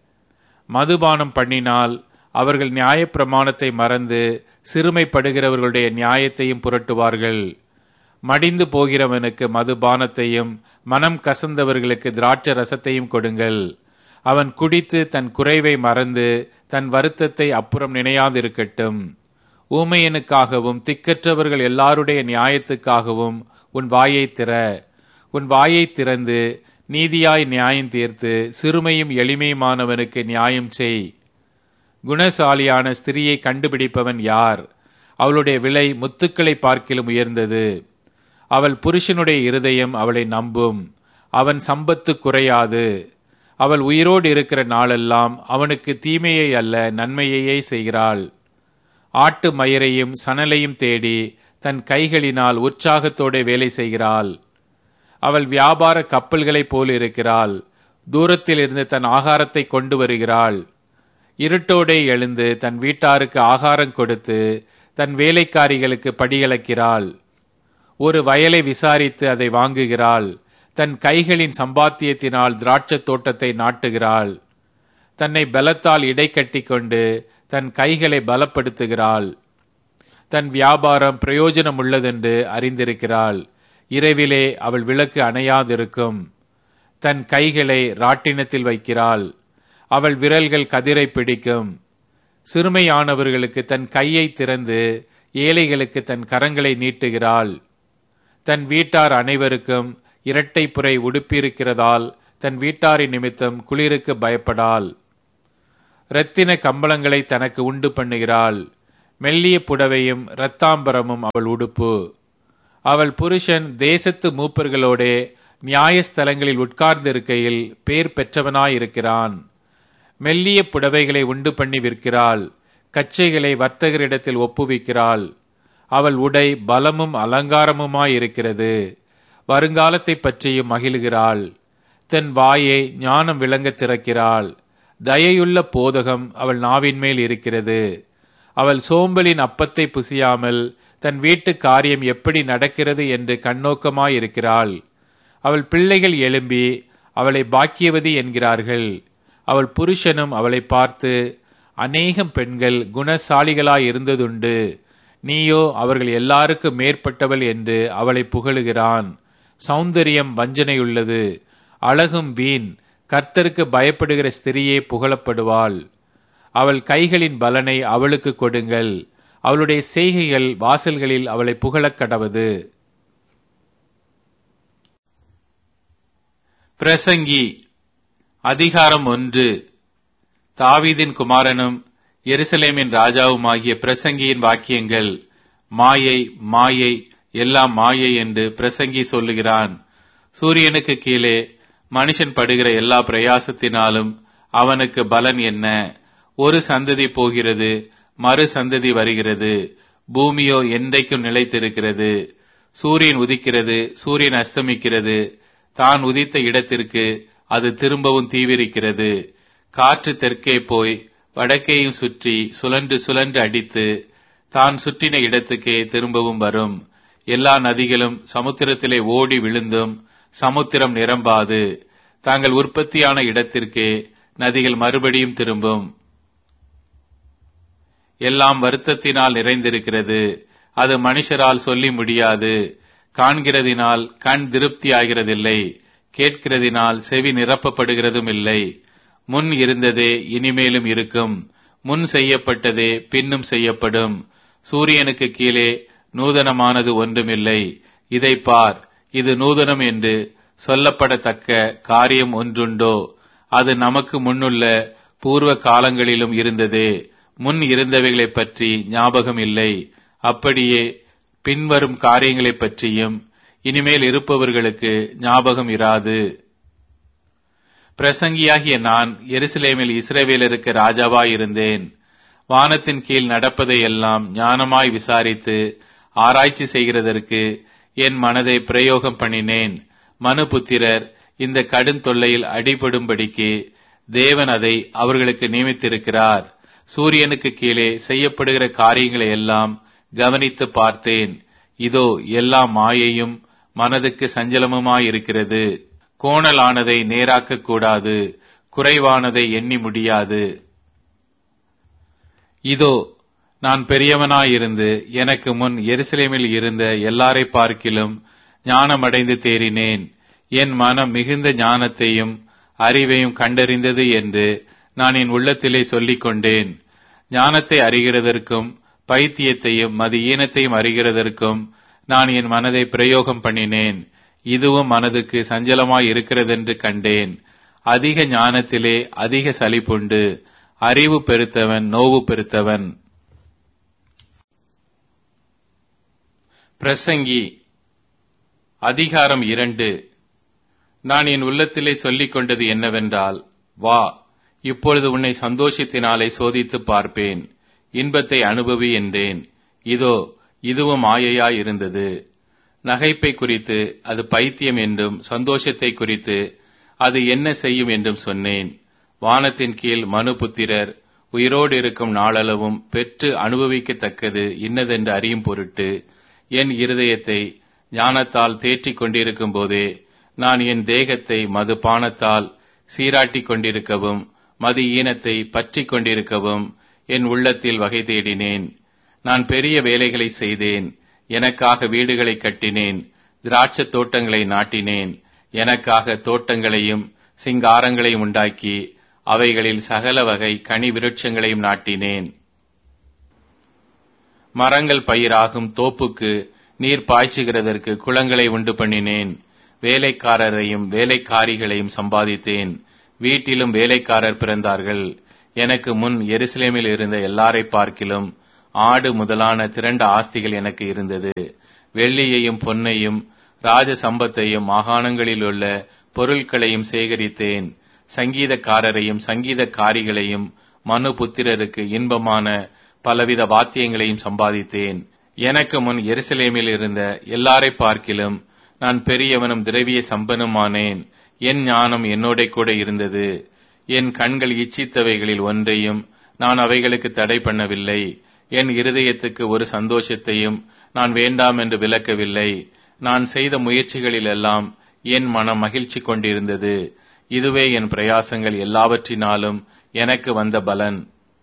மதுபானம் பண்ணினால் அவர்கள் நியாயப்பிரமாணத்தை மறந்து சிறுமைப்படுகிறவர்களுடைய நியாயத்தையும் புரட்டுவார்கள். மடிந்து போகிறவனுக்கு மதுபானத்தையும் மனம் கசந்தவர்களுக்கு திராட்சை ரசத்தையும் கொடுங்கள். அவன் குடித்து தன் குறைவை மறந்து தன் வருத்தத்தை அப்புறம் நினையாதிருக்கட்டும். ஊமையனுக்காகவும் திக்கற்றவர்கள் எல்லாருடைய நியாயத்துக்காகவும் உன் வாயை திற. உன் வாயை திறந்து நீதியாய் நியாயம் தீர்த்து சிறுமையும் எளிமையுமானவனுக்கு நியாயம் செய். குணசாலியான ஸ்திரியை கண்டுபிடிப்பவன் யார்? அவளுடைய விலை முத்துக்களை பார்க்கிலும் உயர்ந்தது. அவள் புருஷனுடைய இருதயம் அவளை நம்பும். அவன் சம்பத்து குறையாது. அவள் உயிரோடு இருக்கிற நாளெல்லாம் அவனுக்கு தீமையை அல்ல நன்மையையே செய்கிறாள். ஆட்டு மயிரையும் சணலையும் தேடி தன் கைகளினால் உற்சாகத்தோടെ வேலை செய்கிறாள். அவள் வியாபார கப்பல்களைப் போல் இருக்கிறாள். தூரத்தில் இருந்து தன் ஆகாரத்தை கொண்டு வருகிறாள். இருட்டோடே எழுந்து தன் வீட்டாருக்கு ஆகாரம் கொடுத்து தன் வேலைக்காரிகளுக்கு படியளக்கிறாள். ஒரு வயலை விசாரித்து அதை வாங்குகிறாள். தன் கைகளின் சம்பாத்தியத்தினால் திராட்சத் தோட்டத்தை நாட்டுகிறாள். தன்னை பலத்தால் இடை கட்டி கொண்டு தன் கைகளை பலப்படுத்துகிறாள். தன் வியாபாரம் பிரயோஜனம் உள்ளதென்று அறிந்திருக்கிறாள். இரவிலே அவள் விளக்கு அணையாதிருக்கும். தன் கைகளை ராட்டினத்தில் வைக்கிறாள். அவள் விரல்கள் கதிரை பிடிக்கும். சிறுமையானவர்களுக்கு தன் கையை திறந்து ஏழைகளுக்கு தன் கரங்களை நீட்டுகிறாள். தன் வீட்டார் அனைவருக்கும் இரட்டை புரை உடுப்பியிருக்கிறதால் தன் வீட்டாரின் நிமித்தம் குளிருக்கு பயப்படாள். இரத்தின கம்பளங்களை தனக்கு உண்டு பண்ணுகிறாள். மெல்லிய புடவையும் இரத்தாம்பரமும் அவள் உடுப்பு. அவள் புருஷன் தேசத்து மூப்பர்களோடே நியாயஸ்தலங்களில் உட்கார்ந்திருக்கையில் பேர் பெற்றவனாயிருக்கிறான். மெல்லிய புடவைகளை உண்டு பண்ணி விற்கிறாள். கச்சைகளை வர்த்தகரிடத்தில் ஒப்புவிக்கிறாள். அவள் உடை பலமும் அலங்காரமுமாயிருக்கிறது. வருங்காலத்தை பற்றியும் மகிழ்கிறாள். தன் வாயை ஞானம் விளங்க திறக்கிறாள். தயையுள்ள போதகம் அவள் நாவின் மேல் இருக்கிறது. அவள் சோம்பலின் அப்பத்தை புசியாமல் தன் வீட்டு காரியம் எப்படி நடக்கிறது என்று கண்ணோக்கமாயிருக்கிறாள். அவள் பிள்ளைகள் எழும்பி அவளை பாக்கியவதி என்கிறார்கள். அவள் புருஷனும் அவளை பார்த்து, அநேகம் பெண்கள் குணசாலிகளாயிருந்ததுண்டு, நீயோ அவர்கள் எல்லாருக்கும் மேற்பட்டவள் என்று அவளை புகழுகிறான். சௌந்தரியம் வஞ்சனையுள்ளது, அழகும் வீண். கர்த்தருக்கு பயப்படுகிற ஸ்திரியே புகழப்படுவாள். அவள் கைகளின் பலனை அவளுக்கு கொடுங்கள். அவளுடைய செய்கைகள் வாசல்களில் அவளை புகழக் கடவது. பிரசங்கி அதிகாரம் ஒன்று. தாவீதின் குமாரனும் எருசலேமின் ராஜாவுமாகிய பிரசங்கியின் வாக்கியங்கள். மாயை, மாயை, எல்லாம் மாயை என்று பிரசங்கி சொல்லுகிறான். சூரியனுக்கு கீழே மனுஷன் படுகிற எல்லா பிரயாசத்தினாலும் அவனுக்கு பலன் என்ன? ஒரு சந்ததி போகிறது, மறு சந்ததி வருகிறது, பூமியோ என்றைக்கும் நிலைத்திருக்கிறது. சூரியன் உதிக்கிறது, சூரியன் அஸ்தமிக்கிறது, தான் உதித்த இடத்திற்கு அது திரும்பவும் தீவிரிக்கிறது. காற்று தெற்கே போய் வடக்கேயும் சுற்றி சுழன்று சுழன்று அடித்து தான் சுற்றின இடத்துக்கே திரும்பவும் வரும். எல்லா நதிகளும் சமுத்திரத்திலே ஓடி விழுந்தும் சமுத்திரம் நிரம்பாது. தாங்கள் உற்பத்தியான இடத்திற்கே நதிகள் மறுபடியும் திரும்பும். எல்லாம் வருத்தத்தினால் நிறைந்திருக்கிறது, அது மனுஷரால் சொல்லி முடியாது. காண்கிறதினால் கண் திருப்தி ஆகிறதில்லை, கேட்கிறதினால் செவி நிரப்பப்படுகிறதும் இல்லை. முன் இருந்ததே இனிமேலும் இருக்கும், முன் செய்யப்பட்டதே பின்னும் செய்யப்படும். சூரியனுக்கு கீழே நூதனமானது ஒன்றுமில்லை. இதை பார், இது நூதனம் என்று சொல்லப்படத்தக்க காரியம் ஒன்றுண்டோ? அது நமக்கு முன்னுள்ள பூர்வ காலங்களிலும் இருந்ததே. முன் இருந்தவைகளைப் பற்றி ஞாபகம் இல்லை. அப்படியே பின்வரும் காரியங்களைப் பற்றியும் இனிமேல் இருப்பவர்களுக்கு ஞாபகம் இராது. பிரசங்கியாகிய நான் எருசலேமில் இஸ்ரவேலருக்கு ராஜாவாயிருந்தேன். வானத்தின் கீழ் நடப்பதை எல்லாம் ஞானமாய் விசாரித்து ஆராய்ச்சி செய்கிறதற்கு என் மனதை பிரயோகம் பண்ணினேன். மனுபுத்திரர் இந்த கடும் தொல்லையில் அடிபடும்படிக்கு தேவன் அதை அவர்களுக்கு நியமித்திருக்கிறார். சூரியனுக்கு கீழே செய்யப்படுகிற காரியங்களை எல்லாம் கவனித்து பார்த்தேன். இதோ எல்லாம் மாயையும் மனதுக்கு சஞ்சலமுமாயிருக்கிறது. கோணலானதை நேராக்க கூடாது, குறைவானதை எண்ணி முடியாது. இதோ நான் பெரியவனாயிருந்து எனக்கு முன் எருசலேமில் இருந்த எல்லாரை பார்க்கிலும் ஞானமடைந்து தேறினேன். என் மனம் மிகுந்த ஞானத்தையும் அறிவையும் கண்டறிந்தது என்று நான் என் உள்ளத்திலே சொல்லிக் கொண்டேன். ஞானத்தை அறிகிறதற்கும் பைத்தியத்தையும் மது ஈனத்தையும் அறிகிறதற்கும் நான் என் மனதை பிரயோகம் பண்ணினேன். இதுவும் மனதுக்கு சஞ்சலமாய் இருக்கிறதென்று கண்டேன். அதிக ஞானத்திலே அதிக சலிப்புண்டு. அறிவு பெருத்தவன் நோவு பெருத்தவன். பிரசங்கி அதிகாரம் இரண்டு. நான் என் உள்ளத்திலே சொல்லிக் கொண்டது என்னவென்றால், வா, இப்பொழுது உன்னை சந்தோஷத்தினாலே சோதித்து பார்ப்பேன், இன்பத்தை அனுபவி என்றேன். இதோ இதுவும் மாயையாயிருந்தது. நகைப்பை குறித்து அது பைத்தியம் என்றும் சந்தோஷத்தை குறித்து அது என்ன செய்யும் என்றும் சொன்னேன். வானத்தின் கீழ் மனுபுத்திரர் உயிரோடு இருக்கும் நாளளவும் பெற்று அனுபவிக்கத்தக்கது இன்னதென்று அறியும் பொருட்டு என் இருதயத்தை ஞானத்தால் தேற்றிக் கொண்டிருக்கும் போதே நான் என் தேகத்தை மது பானத்தால் சீராட்டிக் கொண்டிருக்கவும் மது ஈனத்தை பற்றிக் கொண்டிருக்கவும் என் உள்ளத்தில் வகை தேடினேன். நான் பெரிய வேலைகளை செய்தேன். எனக்காக வீடுகளை கட்டினேன், திராட்சை தோட்டங்களை நாட்டினேன். எனக்காக தோட்டங்களையும் சிங்காரங்களையும் உண்டாக்கி அவைகளில் சகல வகை கனி விருட்சங்களையும் நாட்டினேன். மரங்கள் பயிராகும் தோப்புக்கு நீர் பாய்ச்சுகிறதற்கு குளங்களை உண்டு பண்ணினேன். வேலைக்காரரையும் வேலைக்காரிகளையும் சம்பாதித்தேன். வீட்டிலும் வேலைக்காரர் பிறந்தார்கள். எனக்கு முன் எருசலேமில் இருந்த எல்லாரை பார்க்கிலும் ஆடு முதலான திரண்ட ஆஸ்திகள் எனக்கு இருந்தது. வெள்ளியையும் பொன்னையும் ராஜ சம்பத்தையும் மாகாணங்களில் உள்ள பொருட்களையும் சேகரித்தேன். சங்கீதக்காரரையும் சங்கீதக்காரிகளையும் மனு புத்திரருக்கு இன்பமான பலவித வாத்தியங்களையும் சம்பாதித்தேன். எனக்கு முன் எருசலேமில் இருந்த எல்லாரை பார்க்கிலும் நான் பெரியவனும் திரவிய சம்பனுமானேன். என் ஞானம் என்னோட கூட இருந்தது. என் கண்கள் இச்சித்தவைகளில் ஒன்றையும் நான் அவைகளுக்கு தடை பண்ணவில்லை. என் இருதயத்துக்கு ஒரு சந்தோஷத்தையும் நான் வேண்டாம் என்று விலக்கவில்லை. நான் செய்த முயற்சிகளிலெல்லாம் என் மனம் மகிழ்ச்சி கொண்டிருந்தது. இதுவே என் பிரயாசங்கள் எல்லாவற்றினாலும் எனக்கு வந்த பலன்.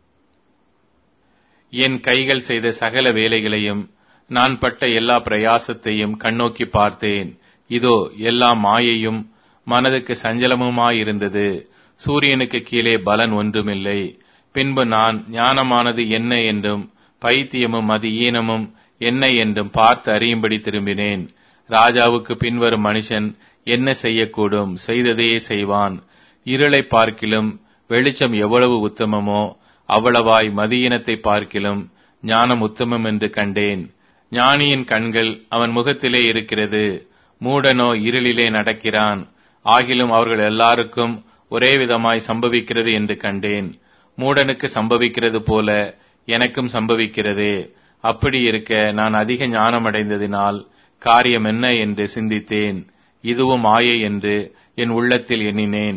என் கைகள் செய்த சகல வேலைகளையும் நான் பட்ட எல்லா பிரயாசத்தையும் கண்ணோக்கி பார்த்தேன். இதோ எல்லாம் மாயையும் மனதுக்கு சஞ்சலமுமாயிருந்தது. சூரியனுக்கு கீழே பலன் ஒன்றுமில்லை. பின்பு நான் ஞானமானது என்ன என்றும் பைத்தியமும் மதி ஈனமும் என்ன என்றும் பார்த்து அறியும்படி திரும்பினேன். ராஜாவுக்கு பின்வரும் மனுஷன் என்ன செய்யக்கூடும்? செய்ததையே செய்வான். இருளை பார்க்கிலும் வெளிச்சம் எவ்வளவு உத்தமமோ அவ்வளவாய் மதியினத்தை பார்க்கிலும் ஞானம் உத்தமம் என்று கண்டேன். ஞானியின் கண்கள் அவன் முகத்திலே இருக்கிறது. மூடனோ இருளிலே நடக்கிறான். ஆகிலும் அவர்கள் எல்லாருக்கும் ஒரே விதமாய் சம்பவிக்கிறது என்று கண்டேன். மூடனுக்கு சம்பவிக்கிறது போல எனக்கும் சம்பவிக்கிறதே. அப்படி இருக்க நான் அதிக ஞானமடைந்ததினால் காரியம் என்ன என்று சிந்தித்தேன். இதுவும் மாயை என்று என் உள்ளத்தில் எண்ணினேன்.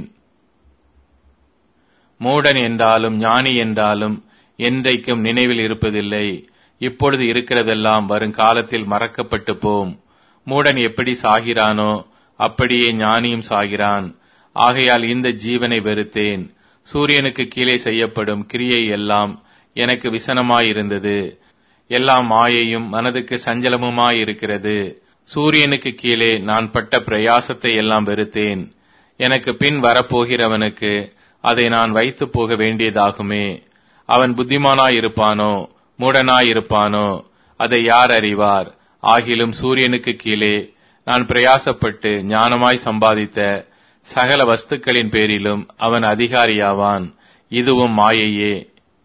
மூடன் என்றாலும் ஞானி என்றாலும் என்றைக்கும் நினைவில் இருப்பதில்லை. இப்பொழுது இருக்கிறதெல்லாம் வருங்காலத்தில் மறக்கப்பட்டு போம். மூடன் எப்படி சாகிறானோ அப்படியே ஞானியும் சாகிறான். ஆகையால் இந்த ஜீவனை வெறுத்தேன். சூரியனுக்கு கீழே செய்யப்படும் கிரியை எல்லாம் எனக்கு விசனமாயிருந்தது. எல்லாம் மாயையும் மனதுக்கு சஞ்சலமுமாயிருக்கிறது. சூரியனுக்கு கீழே நான் பட்ட பிரயாசத்தை எல்லாம் வெறுத்தேன். எனக்கு பின் வரப்போகிறவனுக்கு அதை நான் வைத்து போக வேண்டியதாகுமே. அவன் புத்திமானாயிருப்பானோ மூடனாயிருப்பானோ அதை யார் அறிவார்? ஆகிலும் சூரியனுக்கு கீழே நான் பிரயாசப்பட்டு ஞானமாய் சம்பாதித்த சகல வஸ்துக்களின் பேரிலும் அவன் அதிகாரியாவான். இதுவும் மாயையே.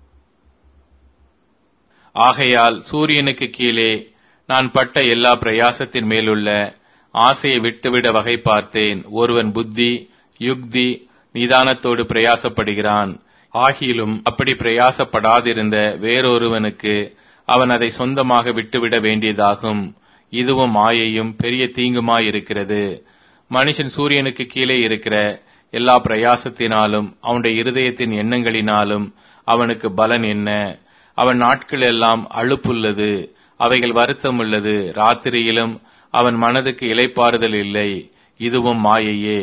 ஆகையால் சூரியனுக்கு கீழே நான் பட்ட எல்லா பிரயாசத்தின் மேலுள்ள ஆசையை விட்டுவிட வகை பார்த்தேன். ஒருவன் புத்தி யுக்தி நிதானத்தோடு பிரயாசப்படுகிறான். ஆகிலும் அப்படி பிரயாசப்படாதிருந்த வேறொருவனுக்கு அவன் அதை சொந்தமாக விட்டுவிட வேண்டியதாகும். இதுவும் மாயையும் பெரிய தீங்குமாயிருக்கிறது. மனுஷன் சூரியனுக்கு கீழே இருக்கிற எல்லா பிரயாசத்தினாலும் அவனுடைய இருதயத்தின் எண்ணங்களினாலும் அவனுக்கு பலன் என்ன? அவன் நாட்கள் எல்லாம் அலுப்புள்ளது, அவைகள் வருத்தமுள்ளது. ராத்திரியிலும் அவன் மனதுக்கு இளைப்பாறுதல் இல்லை. இதுவும் மாயையே.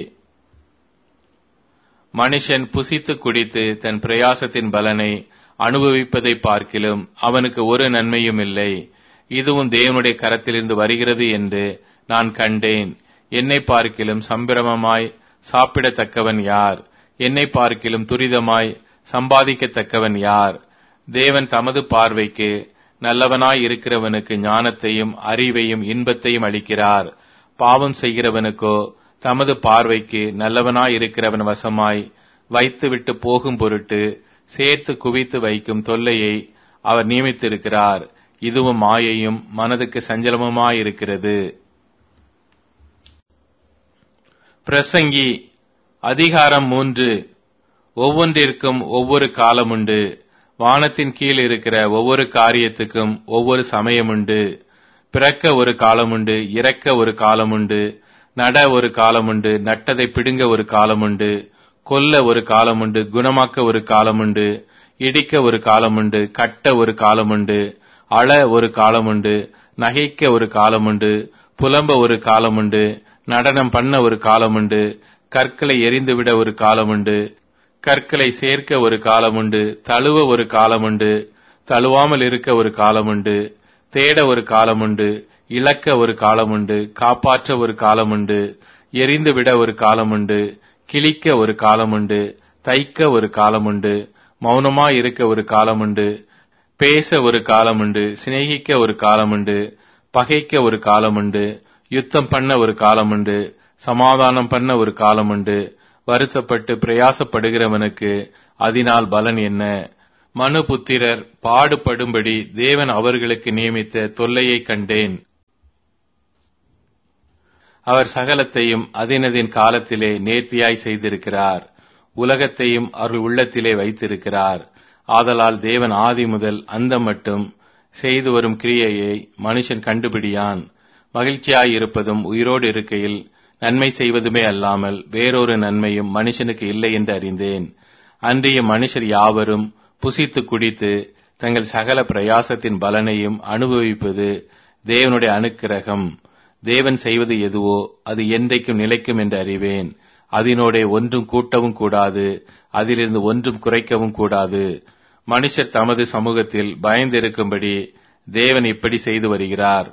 மனுஷன் புசித்து குடித்து தன் பிரயாசத்தின் பலனை அனுபவிப்பதை பார்க்கிலும் அவனுக்கு ஒரு நன்மையும் இல்லை. இதுவும் தேவனுடைய கரத்திலிருந்து வருகிறது என்று நான் கண்டேன். என்னை பார்க்கிலும் சம்பிரமமாய் சாப்பிடத்தக்கவன் யார்? என்னை பார்க்கிலும் துரிதமாய் சம்பாதிக்கத்தக்கவன் யார்? தேவன் தமது பார்வைக்கு நல்லவனாய் இருக்கிறவனுக்கு ஞானத்தையும் அறிவையும் இன்பத்தையும் அளிக்கிறார். பாவம் செய்கிறவனுக்கோ தமது பார்வைக்கு நல்லவனாய் இருக்கிறவன் வசமாய் வைத்துவிட்டு போகும் பொருட்டு சேர்த்து குவித்து வைக்கும் தொல்லையை அவர் நியமித்திருக்கிறார். இதுவும் மாயையும் மனதுக்கு சஞ்சலமுமாயிருக்கிறது. பிரசங்கி அதிகாரம் மூன்று. ஒவ்வொன்றிற்கும் ஒவ்வொரு காலமுண்டு. வானத்தின் கீழ் இருக்கிற ஒவ்வொரு காரியத்துக்கும் ஒவ்வொரு சமயமுண்டு. பிறக்க ஒரு காலமுண்டு, இறக்க ஒரு காலமுண்டு, நட ஒரு காலமுண்டு, நட்டதை பிடுங்க ஒரு காலமுண்டு, கொல்ல ஒரு காலமுண்டு, குணமாக்க ஒரு காலமுண்டு, இடிக்க ஒரு காலமுண்டு, கட்ட ஒரு காலமுண்டு, அழ ஒரு காலமுண்டு, நகைக்க ஒரு காலமுண்டு, புலம்ப ஒரு காலமுண்டு, நடனம் பண்ண ஒரு காலமுண்டு, கற்களை எரிந்துவிட ஒரு காலமுண்டு, கற்களை சேர்க்க ஒரு காலமுண்டு, தழுவ ஒரு காலமுண்டு, தழுவாமல் இருக்க ஒரு காலமுண்டு, தேட ஒரு காலமுண்டு, இழக்க ஒரு காலமுண்டு, காப்பாற்ற ஒரு காலமுண்டு, எரிந்துவிட ஒரு காலமுண்டு, கிழிக்க ஒரு காலமுண்டு, தைக்க ஒரு காலமுண்டு, மௌனமாயிருக்க ஒரு காலமுண்டு, பேச ஒரு காலமுண்டு, சிநேகிக்க ஒரு காலமுண்டு, பகைக்க ஒரு காலமுண்டு, யுத்தம் பண்ண ஒரு காலமுண்டு, சமாதானம் பண்ண ஒரு காலம் உண்டு. வருத்தப்பட்டு பிரயாசப்படுகிறவனுக்கு அதனால் பலன் என்ன? மனுபுத்திரர் பாடுபடும்படி தேவன் அவர்களுக்கு நியமித்த தொல்லையை கண்டேன். அவர் சகலத்தையும் அதினதின் காலத்திலே நேர்த்தியாய் செய்திருக்கிறார். உலகத்தையும் அவர்கள் உள்ளத்திலே வைத்திருக்கிறார். ஆதலால் தேவன் ஆதி முதல் அந்த மட்டும் செய்து வரும் கிரியையை மனுஷன் கண்டுபிடியான். மகிழ்ச்சியாயிருப்பதும் உயிரோடு இருக்கையில் நன்மை செய்வதுமே அல்லாமல் வேறொரு நன்மையும் மனுஷனுக்கு இல்லை என்று அறிந்தேன். அன்றைய மனுஷர் யாவரும் புசித்து குடித்து தங்கள் சகல பிரயாசத்தின் பலனையும் அனுபவிப்பது தேவனுடைய அனுக்கிரகம். தேவன் செய்வது எதுவோ அது என்றைக்கும் நிலைக்கும் என்று அறிவேன். அதனோட ஒன்றும் கூட்டவும் கூடாது, அதிலிருந்து ஒன்றும் குறைக்கவும் கூடாது. மனுஷர் தமது சமூகத்தில் பயந்திருக்கும்படி தேவன் இப்படி செய்து வருகிறார்.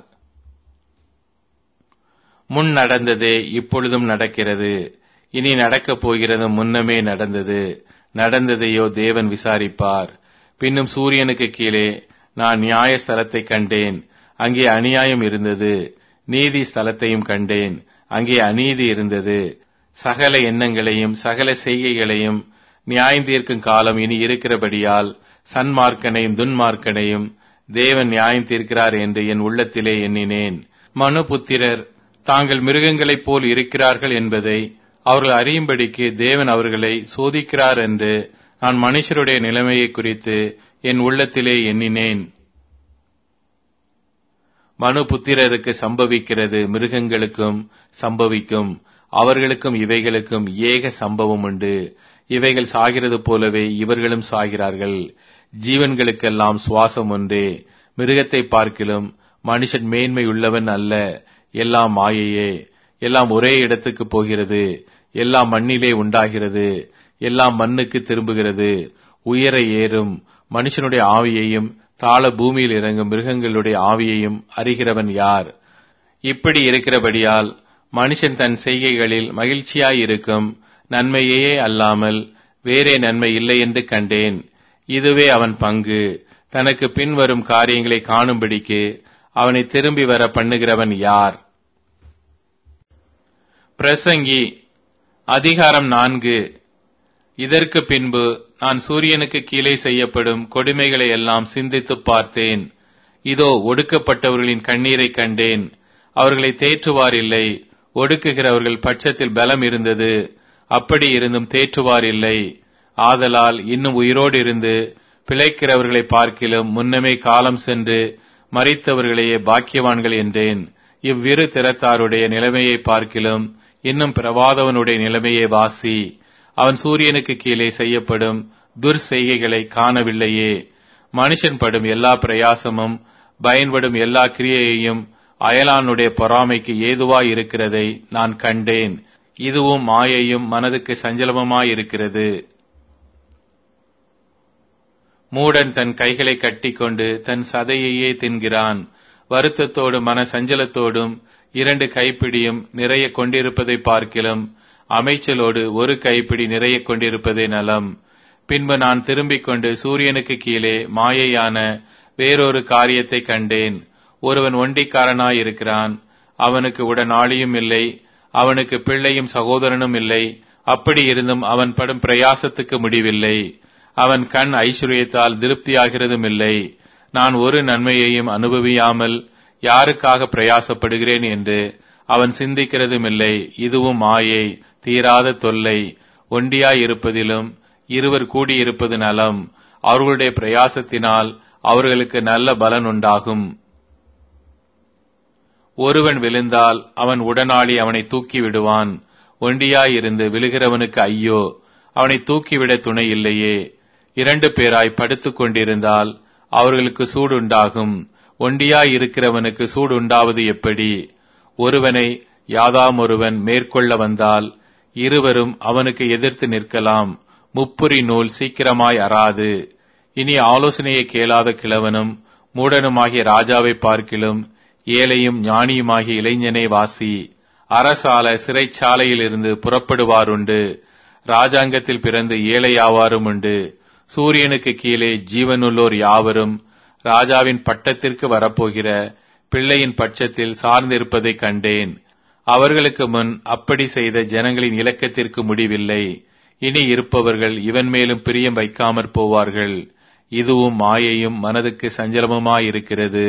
முன் நடந்ததே இப்பொழுதும் நடக்கிறது, இனி நடக்கப் போகிறது முன்னமே நடந்தது. நடந்ததையோ தேவன் விசாரிப்பார். பின்னும் சூரியனுக்கு கீழே நான் நியாய ஸ்தலத்தை கண்டேன், அங்கே அநியாயம் இருந்தது. நீதி ஸ்தலத்தையும் கண்டேன், அங்கே அநீதி இருந்தது. சகல எண்ணங்களையும் சகல செய்கைகளையும் நியாயம் காலம் இனி இருக்கிறபடியால் சன்மார்க்கனையும் துன்மார்க்கனையும் தேவன் நியாயம் தீர்க்கிறார் என்று என் உள்ளத்திலே எண்ணினேன். மனுபுத்திரர் தாங்கள் மிருகங்களைப் போல் இருக்கிறார்கள் என்பதை அவர்கள் அறியும்படிக்கு தேவன் அவர்களை சோதிக்கிறார் என்று நான் மனுஷருடைய நிலைமையை குறித்து என் உள்ளத்திலே எண்ணினேன். மனுபுத்திரருக்கு சம்பவிக்கிறது மிருகங்களுக்கும் சம்பவிக்கும், அவர்களுக்கும் இவைகளுக்கும் ஏக சம்பவம் உண்டு. இவைகள் சாகிறது போலவே இவர்களும் சாகிறார்கள். ஜீவன்களுக்கெல்லாம் சுவாசம் ஒன்றே. மிருகத்தை பார்க்கிலும் மனுஷன் மேன்மை உள்ளவன் அல்ல. எல்லாம் மாயையே. எல்லாம் ஒரே இடத்துக்கு போகிறது. எல்லாம் மண்ணிலே உண்டாகிறது, எல்லாம் மண்ணுக்கு திரும்புகிறது. உயர ஏறும் மனுஷனுடைய ஆவியையும் தாழ பூமியில் இறங்கும் மிருகங்களுடைய ஆவியையும் அறிகிறவன் யார்? இப்படி இருக்கிறபடியால் மனுஷன் தன் செய்கைகளில் மகிழ்ச்சியாயிருக்கும் நன்மையே அல்லாமல் வேறே நன்மை இல்லை என்று கண்டேன். இதுவே அவன் பங்கு. தனக்கு பின்வரும் காரியங்களை காணும்படிக்கு அவனை திரும்பி வர பண்ணுகிறவன் யார்? பிரசங்கி அதிகாரம் நான்கு. இதற்கு பின்பு நான் சூரியனுக்கு கீழே செய்யப்படும் கொடுமைகளை எல்லாம் சிந்தித்து பார்த்தேன். இதோ ஒடுக்கப்பட்டவர்களின் கண்ணீரை கண்டேன். அவர்களை தேற்றுவார் இல்லை. ஒடுக்குகிறவர்கள் பட்சத்தில் பலம் இருந்தது, அப்படி இருந்தும் தேற்றுவார் இல்லை. ஆதலால் இன்னும் உயிரோடு இருந்து பிழைக்கிறவர்களை பார்க்கிலும் முன்னமே காலம் சென்று மரித்தவர்களையே பாக்கியவான்கள் என்றேன். இவ்விரு திறத்தாருடைய நிலைமையை பார்க்கிலும் இன்னும் பிரவாதவனுடைய நிலைமையே வாசி. அவன் சூரியனுக்கு கீழே செய்யப்படும் துர்செய்கைகளை காணவில்லையே. மனுஷன் படும் எல்லா பிரயாசமும் பயன்படும் எல்லா கிரியையையும் அயலானுடைய பொறாமைக்கு ஏதுவாய் இருக்கிறதை நான் கண்டேன். இதுவும் மாயையும் மனதுக்கு சஞ்சலமாயிருக்கிறது. மூடன் தன் கைகளை கட்டிக்கொண்டு தன் சதையையே தின்கிறான். வருத்தத்தோடு மன சஞ்சலத்தோடும் இரண்டு கைப்பிடியும் நிறைய கொண்டிருப்பதை பார்க்கிலும் அமைச்சலோடு ஒரு கைப்பிடி நிறைய கொண்டிருப்பதே நலம். பின்பு நான் திரும்பிக் கொண்டு சூரியனுக்கு கீழே மாயையான வேறொரு காரியத்தை கண்டேன். ஒருவன் ஒண்டிக்காரனாயிருக்கிறான். அவனுக்கு உடனாளியும் இல்லை, அவனுக்கு பிள்ளையும் சகோதரனும் இல்லை. அப்படி இருந்தும் அவன் படும் பிரயாசத்துக்கு முடிவில்லை. அவன் கண் ஐஸ்வர்யத்தால் திருப்தியாகிறதும் இல்லை. நான் ஒரு நன்மையையும் அனுபவியாமல் யாருக்காக பிரயாசப்படுகிறேன் என்று அவன் சிந்திக்கிறதும் இல்லை. இதுவும் மாயை, தீராத தொல்லை. ஒண்டியாயிருப்பதிலும் இருவர் கூடியிருப்பது நலம். அவர்களுடைய பிரயாசத்தினால் அவர்களுக்கு நல்ல பலன் உண்டாகும். ஒருவன் விழுந்தால் அவன் உடனாளி அவனை தூக்கி விடுவான். ஒண்டியாயிருந்து விழுகிறவனுக்கு ஐயோ, அவனை தூக்கிவிட துணை இல்லையே. இரண்டு பேராய் படுத்துக் கொண்டிருந்தால் அவர்களுக்கு சூடு உண்டாகும். ஒண்டியாயிருக்கிறவனுக்கு சூடு உண்டாவது எப்படி? ஒருவனை யாதாம் ஒருவன் மேற்கொள்ள வந்தால் இருவரும் அவனுக்கு எதிர்த்து நிற்கலாம். முப்புரி நூல் சீக்கிரமாய் அறாது. இனி ஆலோசனையை கேளாத கிழவனும் மூடனுமாகிய ராஜாவை பார்க்கிலும் ஏழையும் ஞானியுமாகிய இளைஞனை வாசி. அரசால சிறைச்சாலையிலிருந்து புறப்படுவாருண்டு. ராஜாங்கத்தில் பிறந்து ஏழையாவாரும் உண்டு. சூரியனுக்கு கீழே ஜீவனுள்ளோர் யாவரும் ராஜாவின் பட்டத்திற்கு வரப்போகிற பிள்ளையின் பட்சத்தில் சார்ந்திருப்பதை கண்டேன். அவர்களுக்கு முன் அப்படி செய்த ஜனங்களின் இலக்கத்திற்கு முடிவில்லை. இனி இருப்பவர்கள் இவன் மேலும் பிரியம் வைக்காமற் போவார்கள். இதுவும் மாயையும் மனதுக்கு சஞ்சலமுமாயிருக்கிறது.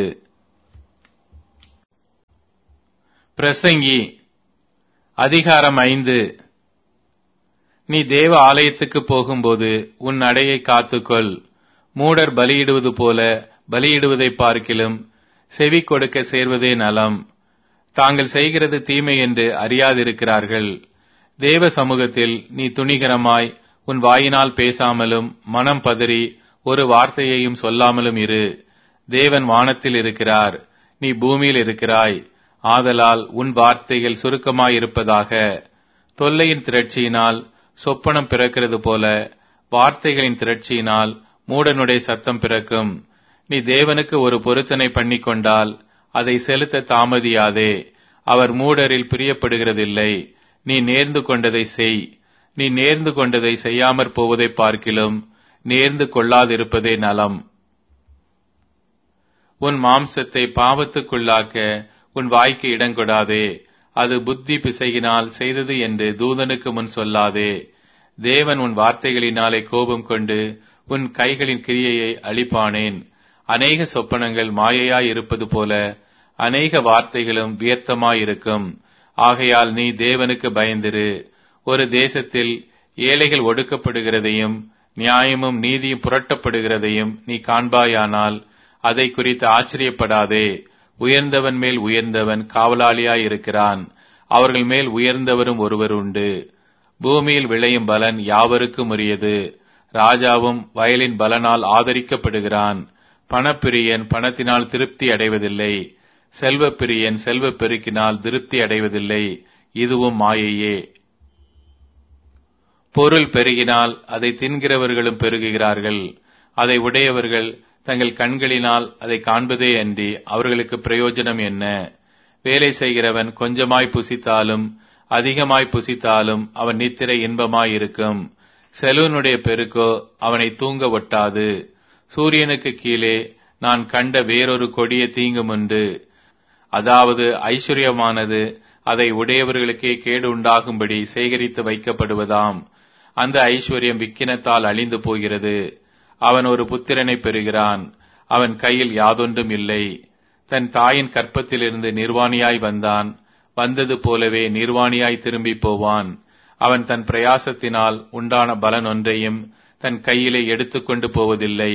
பிரசங்கி அதிகாரம் ஐந்து. நீ தேவ ஆலயத்துக்கு போகும்போது உன் நடையை காத்துக்கொள். மூடர் பலியிடுவது போல பலியிடுவதை பார்க்கிலும் செவி கொடுக்க சேர்வதே நலம். தாங்கள் செய்கிறது தீமை என்று அறியாதிருக்கிறார்கள். தேவ சமூகத்தில் நீ துணிகரமாய் உன் வாயினால் பேசாமலும் மனம் பதறி ஒரு வார்த்தையையும் சொல்லாமலும் இரு. தேவன் வானத்தில் இருக்கிறார், நீ பூமியில் இருக்கிறாய். ஆதலால் உன் வார்த்தைகள் சுருக்கமாயிருப்பதாக. தொல்லையின் திரட்சியினால் சொப்பனம் பிறக்கிறது போல வார்த்தைகளின் திரட்சியினால் மூடனுடைய சத்தம் பிறக்கும். நீ தேவனுக்கு ஒரு பொருத்தனை பண்ணிக்கொண்டால் அதை செலுத்த தாமதியாதே. அவர் மூடரில் பிரியப்படுகிறதில்லை. நீ நேர்ந்து கொண்டதை செய். நீ நேர்ந்து கொண்டதை செய்யாமற் போவதை பார்க்கிலும் நேர்ந்து கொள்ளாதிருப்பதே நலம். உன் மாம்சத்தை பாவத்துக்குள்ளாக்க உன் வாய்க்கு இடங்கொடாதே. அது புத்தி பிசையினால் செய்தது என்று தூதனுக்கு முன் சொல்லாதே. தேவன் உன் வார்த்தைகளினாலே கோபம் கொண்டு உன் கைகளின் கிரியையை அழிப்பானேன். அநேக சொப்பனங்கள் மாயையாய் இருப்பது போல அநேக வார்த்தைகளும் வியர்த்தமாயிருக்கும். ஆகையால் நீ தேவனுக்கு பயந்திரு. ஒரு தேசத்தில் ஏழைகள் ஒடுக்கப்படுகிறதையும் நியாயமும் நீதியும் புரட்டப்படுகிறதையும் நீ காண்பாயானால் அதை குறித்து ஆச்சரியப்படாதே. உயர்ந்தவன் மேல் உயர்ந்தவன் காவலாளியாயிருக்கிறான். அவர்கள் மேல் உயர்ந்தவரும் ஒருவர் உண்டு. பூமியில் விளையும் பலன் யாவருக்கும் உரியது. ராஜாவும் வயலின் பலனால் ஆதரிக்கப்படுகிறான். பணப்பிரியன் பணத்தினால் திருப்தி அடைவதில்லை. செல்வப் பிரியன் செல்வ பெருக்கினால் திருப்தி அடைவதில்லை. இதுவும் மாயையே. பொருள் பெருகினால் அதை தின்கிறவர்களும் பெருகுகிறார்கள். அதை உடையவர்கள் தங்கள் கண்களினால் அதை காண்பதே அன்றி அவர்களுக்கு பிரயோஜனம் என்ன? வேலை செய்கிறவன் கொஞ்சமாய் புசித்தாலும் அதிகமாய் புசித்தாலும் அவன் நித்திரை இன்பமாயிருக்கும். செல்வனுடைய பெருக்கோ அவனை தூங்க ஒட்டாது. சூரியனுக்கு கீழே நான் கண்ட வேறொரு கொடிய தீங்கும் உண்டு. அதாவது ஐஸ்வர்யமானது அதை உடையவர்களுக்கே கேடு உண்டாகும்படி சேகரித்து வைக்கப்படுவதாம். அந்த ஐஸ்வர்யம் விக்கினத்தால் அழிந்து போகிறது. அவன் ஒரு புத்திரனை பெறுகிறான். அவன் கையில் யாதொன்றும் இல்லை. தன் தாயின் கற்பத்திலிருந்து நிர்வாணியாய் வந்தான். வந்தது போலவே நிர்வாணியாய் திரும்பி போவான். அவன் தன் பிரயாசத்தினால் உண்டான பலன் ஒன்றையும் தன் கையிலே எடுத்துக்கொண்டு போவதில்லை.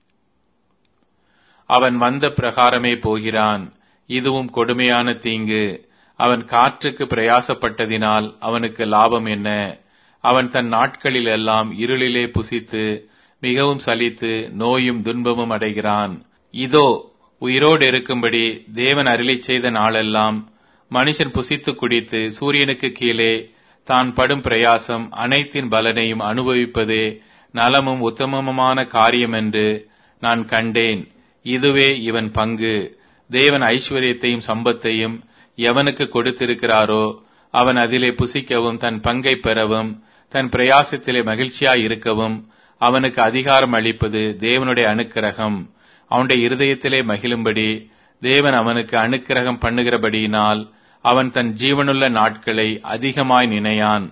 அவன் வந்த பிரகாரமே போகிறான். இதுவும் கொடுமையான தீங்கு. அவன் காற்றுக்கு பிரயாசப்பட்டதினால் அவனுக்கு லாபம் என்ன? அவன் தன் நாட்களில் எல்லாம் இருளிலே புசித்து மிகவும் சலித்து நோயும் துன்பமும் அடைகிறான். இதோ உயிரோடு இருக்கும்படி தேவன் அருளிச் செய்த நாளெல்லாம் மனுஷன் புசித்து குடித்து சூரியனுக்கு கீழே தான் படும் பிரயாசம் அனைத்தின் பலனையும் அனுபவிப்பதே நலமும் உத்தமமான காரியம் என்று நான் கண்டேன். இதுவே இவன் பங்கு. தேவன் ஐஸ்வர்யத்தையும் சம்பத்தையும் எவனுக்கு கொடுத்திருக்கிறாரோ அவன் அதிலே புசிக்கவும் தன் பங்கை பெறவும் தன் பிரயாசத்திலே மகிழ்ச்சியாய் இருக்கவும் அவனுக்கு அதிகாரம் அளிப்பது தேவனுடைய அனுக்கிரகம். அவனுடைய இருதயத்திலே மகிழும்படி தேவன் அவனுக்கு அனுக்கிரகம் பண்ணுகிறபடியினால் அவன் தன் ஜீவனுள்ள நாட்களை அதிகமாய் நினையான்.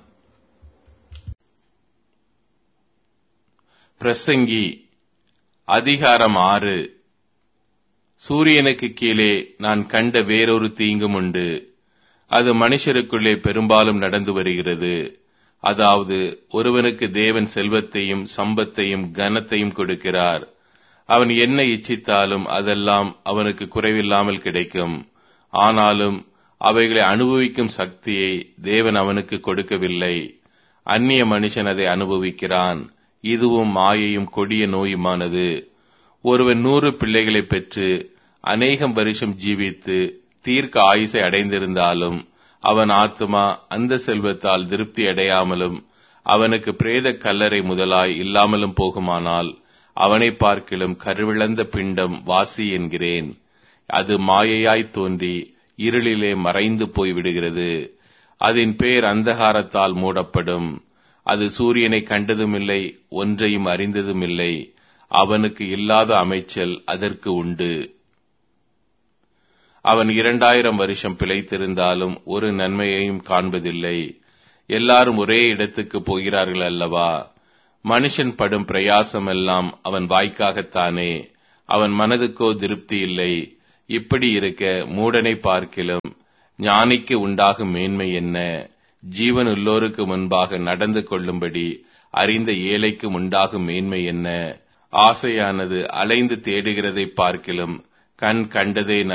பிரசங்கி அதிகாரம் ஆறு. சூரியனுக்கு கீழே நான் கண்ட வேறொரு தீங்கும் உண்டு. அது மனுஷருக்குள்ளே பெரும்பாலும் நடந்து வருகிறது. அதாவது ஒருவனுக்கு தேவன் செல்வத்தையும் சம்பத்தையும் கனத்தையும் கொடுக்கிறார். அவன் என்ன இச்சித்தாலும் அதெல்லாம் அவனுக்கு குறைவில்லாமல் கிடைக்கும். ஆனாலும் அவைகளை அனுபவிக்கும் சக்தியை தேவன் அவனுக்கு கொடுக்கவில்லை. அந்நிய மனுஷன் அதை அனுபவிக்கிறான். இதுவும் மாயையும் கொடிய நோயுமானது. ஒருவன் நூறு பிள்ளைகளை பெற்று அநேகம் வருஷம் ஜீவித்து தீர்க்க ஆயுசை அடைந்திருந்தாலும் அவன் ஆத்துமா அந்த செல்வத்தால் திருப்தி அடையாமலும் அவனுக்கு பிரேத கல்லறை முதலாய் இல்லாமலும் போகுமானால் அவனை பார்க்கிலும் கருவிழந்த பிண்டம் வாசி என்கிறேன். அது மாயையாய் தோன்றி இருளிலே மறைந்து போய்விடுகிறது. அதன் பேர் அந்தகாரத்தால் மூடப்படும். அது சூரியனை கண்டதுமில்லை, ஒன்றையும் அறிந்ததுமில்லை. அவனுக்கு இல்லாத அமைச்சல் அதற்கு உண்டு. அவன் இரண்டாயிரம் வருஷம் பிழைத்திருந்தாலும் ஒரு நன்மையையும் காண்பதில்லை. எல்லாரும் ஒரே இடத்துக்கு போகிறார்கள் அல்லவா? மனுஷன் படும் பிரயாசமெல்லாம் அவன் வாய்க்காகத்தானே, அவன் மனதுக்கோ திருப்தி இல்லை. இப்படி இருக்க மூடனை பார்க்கிலும் ஞானிக்கு உண்டாகும் மேன்மை என்ன? ஜீவன் உள்ளோருக்கு முன்பாக நடந்து கொள்ளும்படி அறிந்த ஏழைக்கு உண்டாகும் மேன்மை என்ன? ஆசையானது அலைந்து தேடுகிறதை பார்க்கிலும் கண் கண்டதே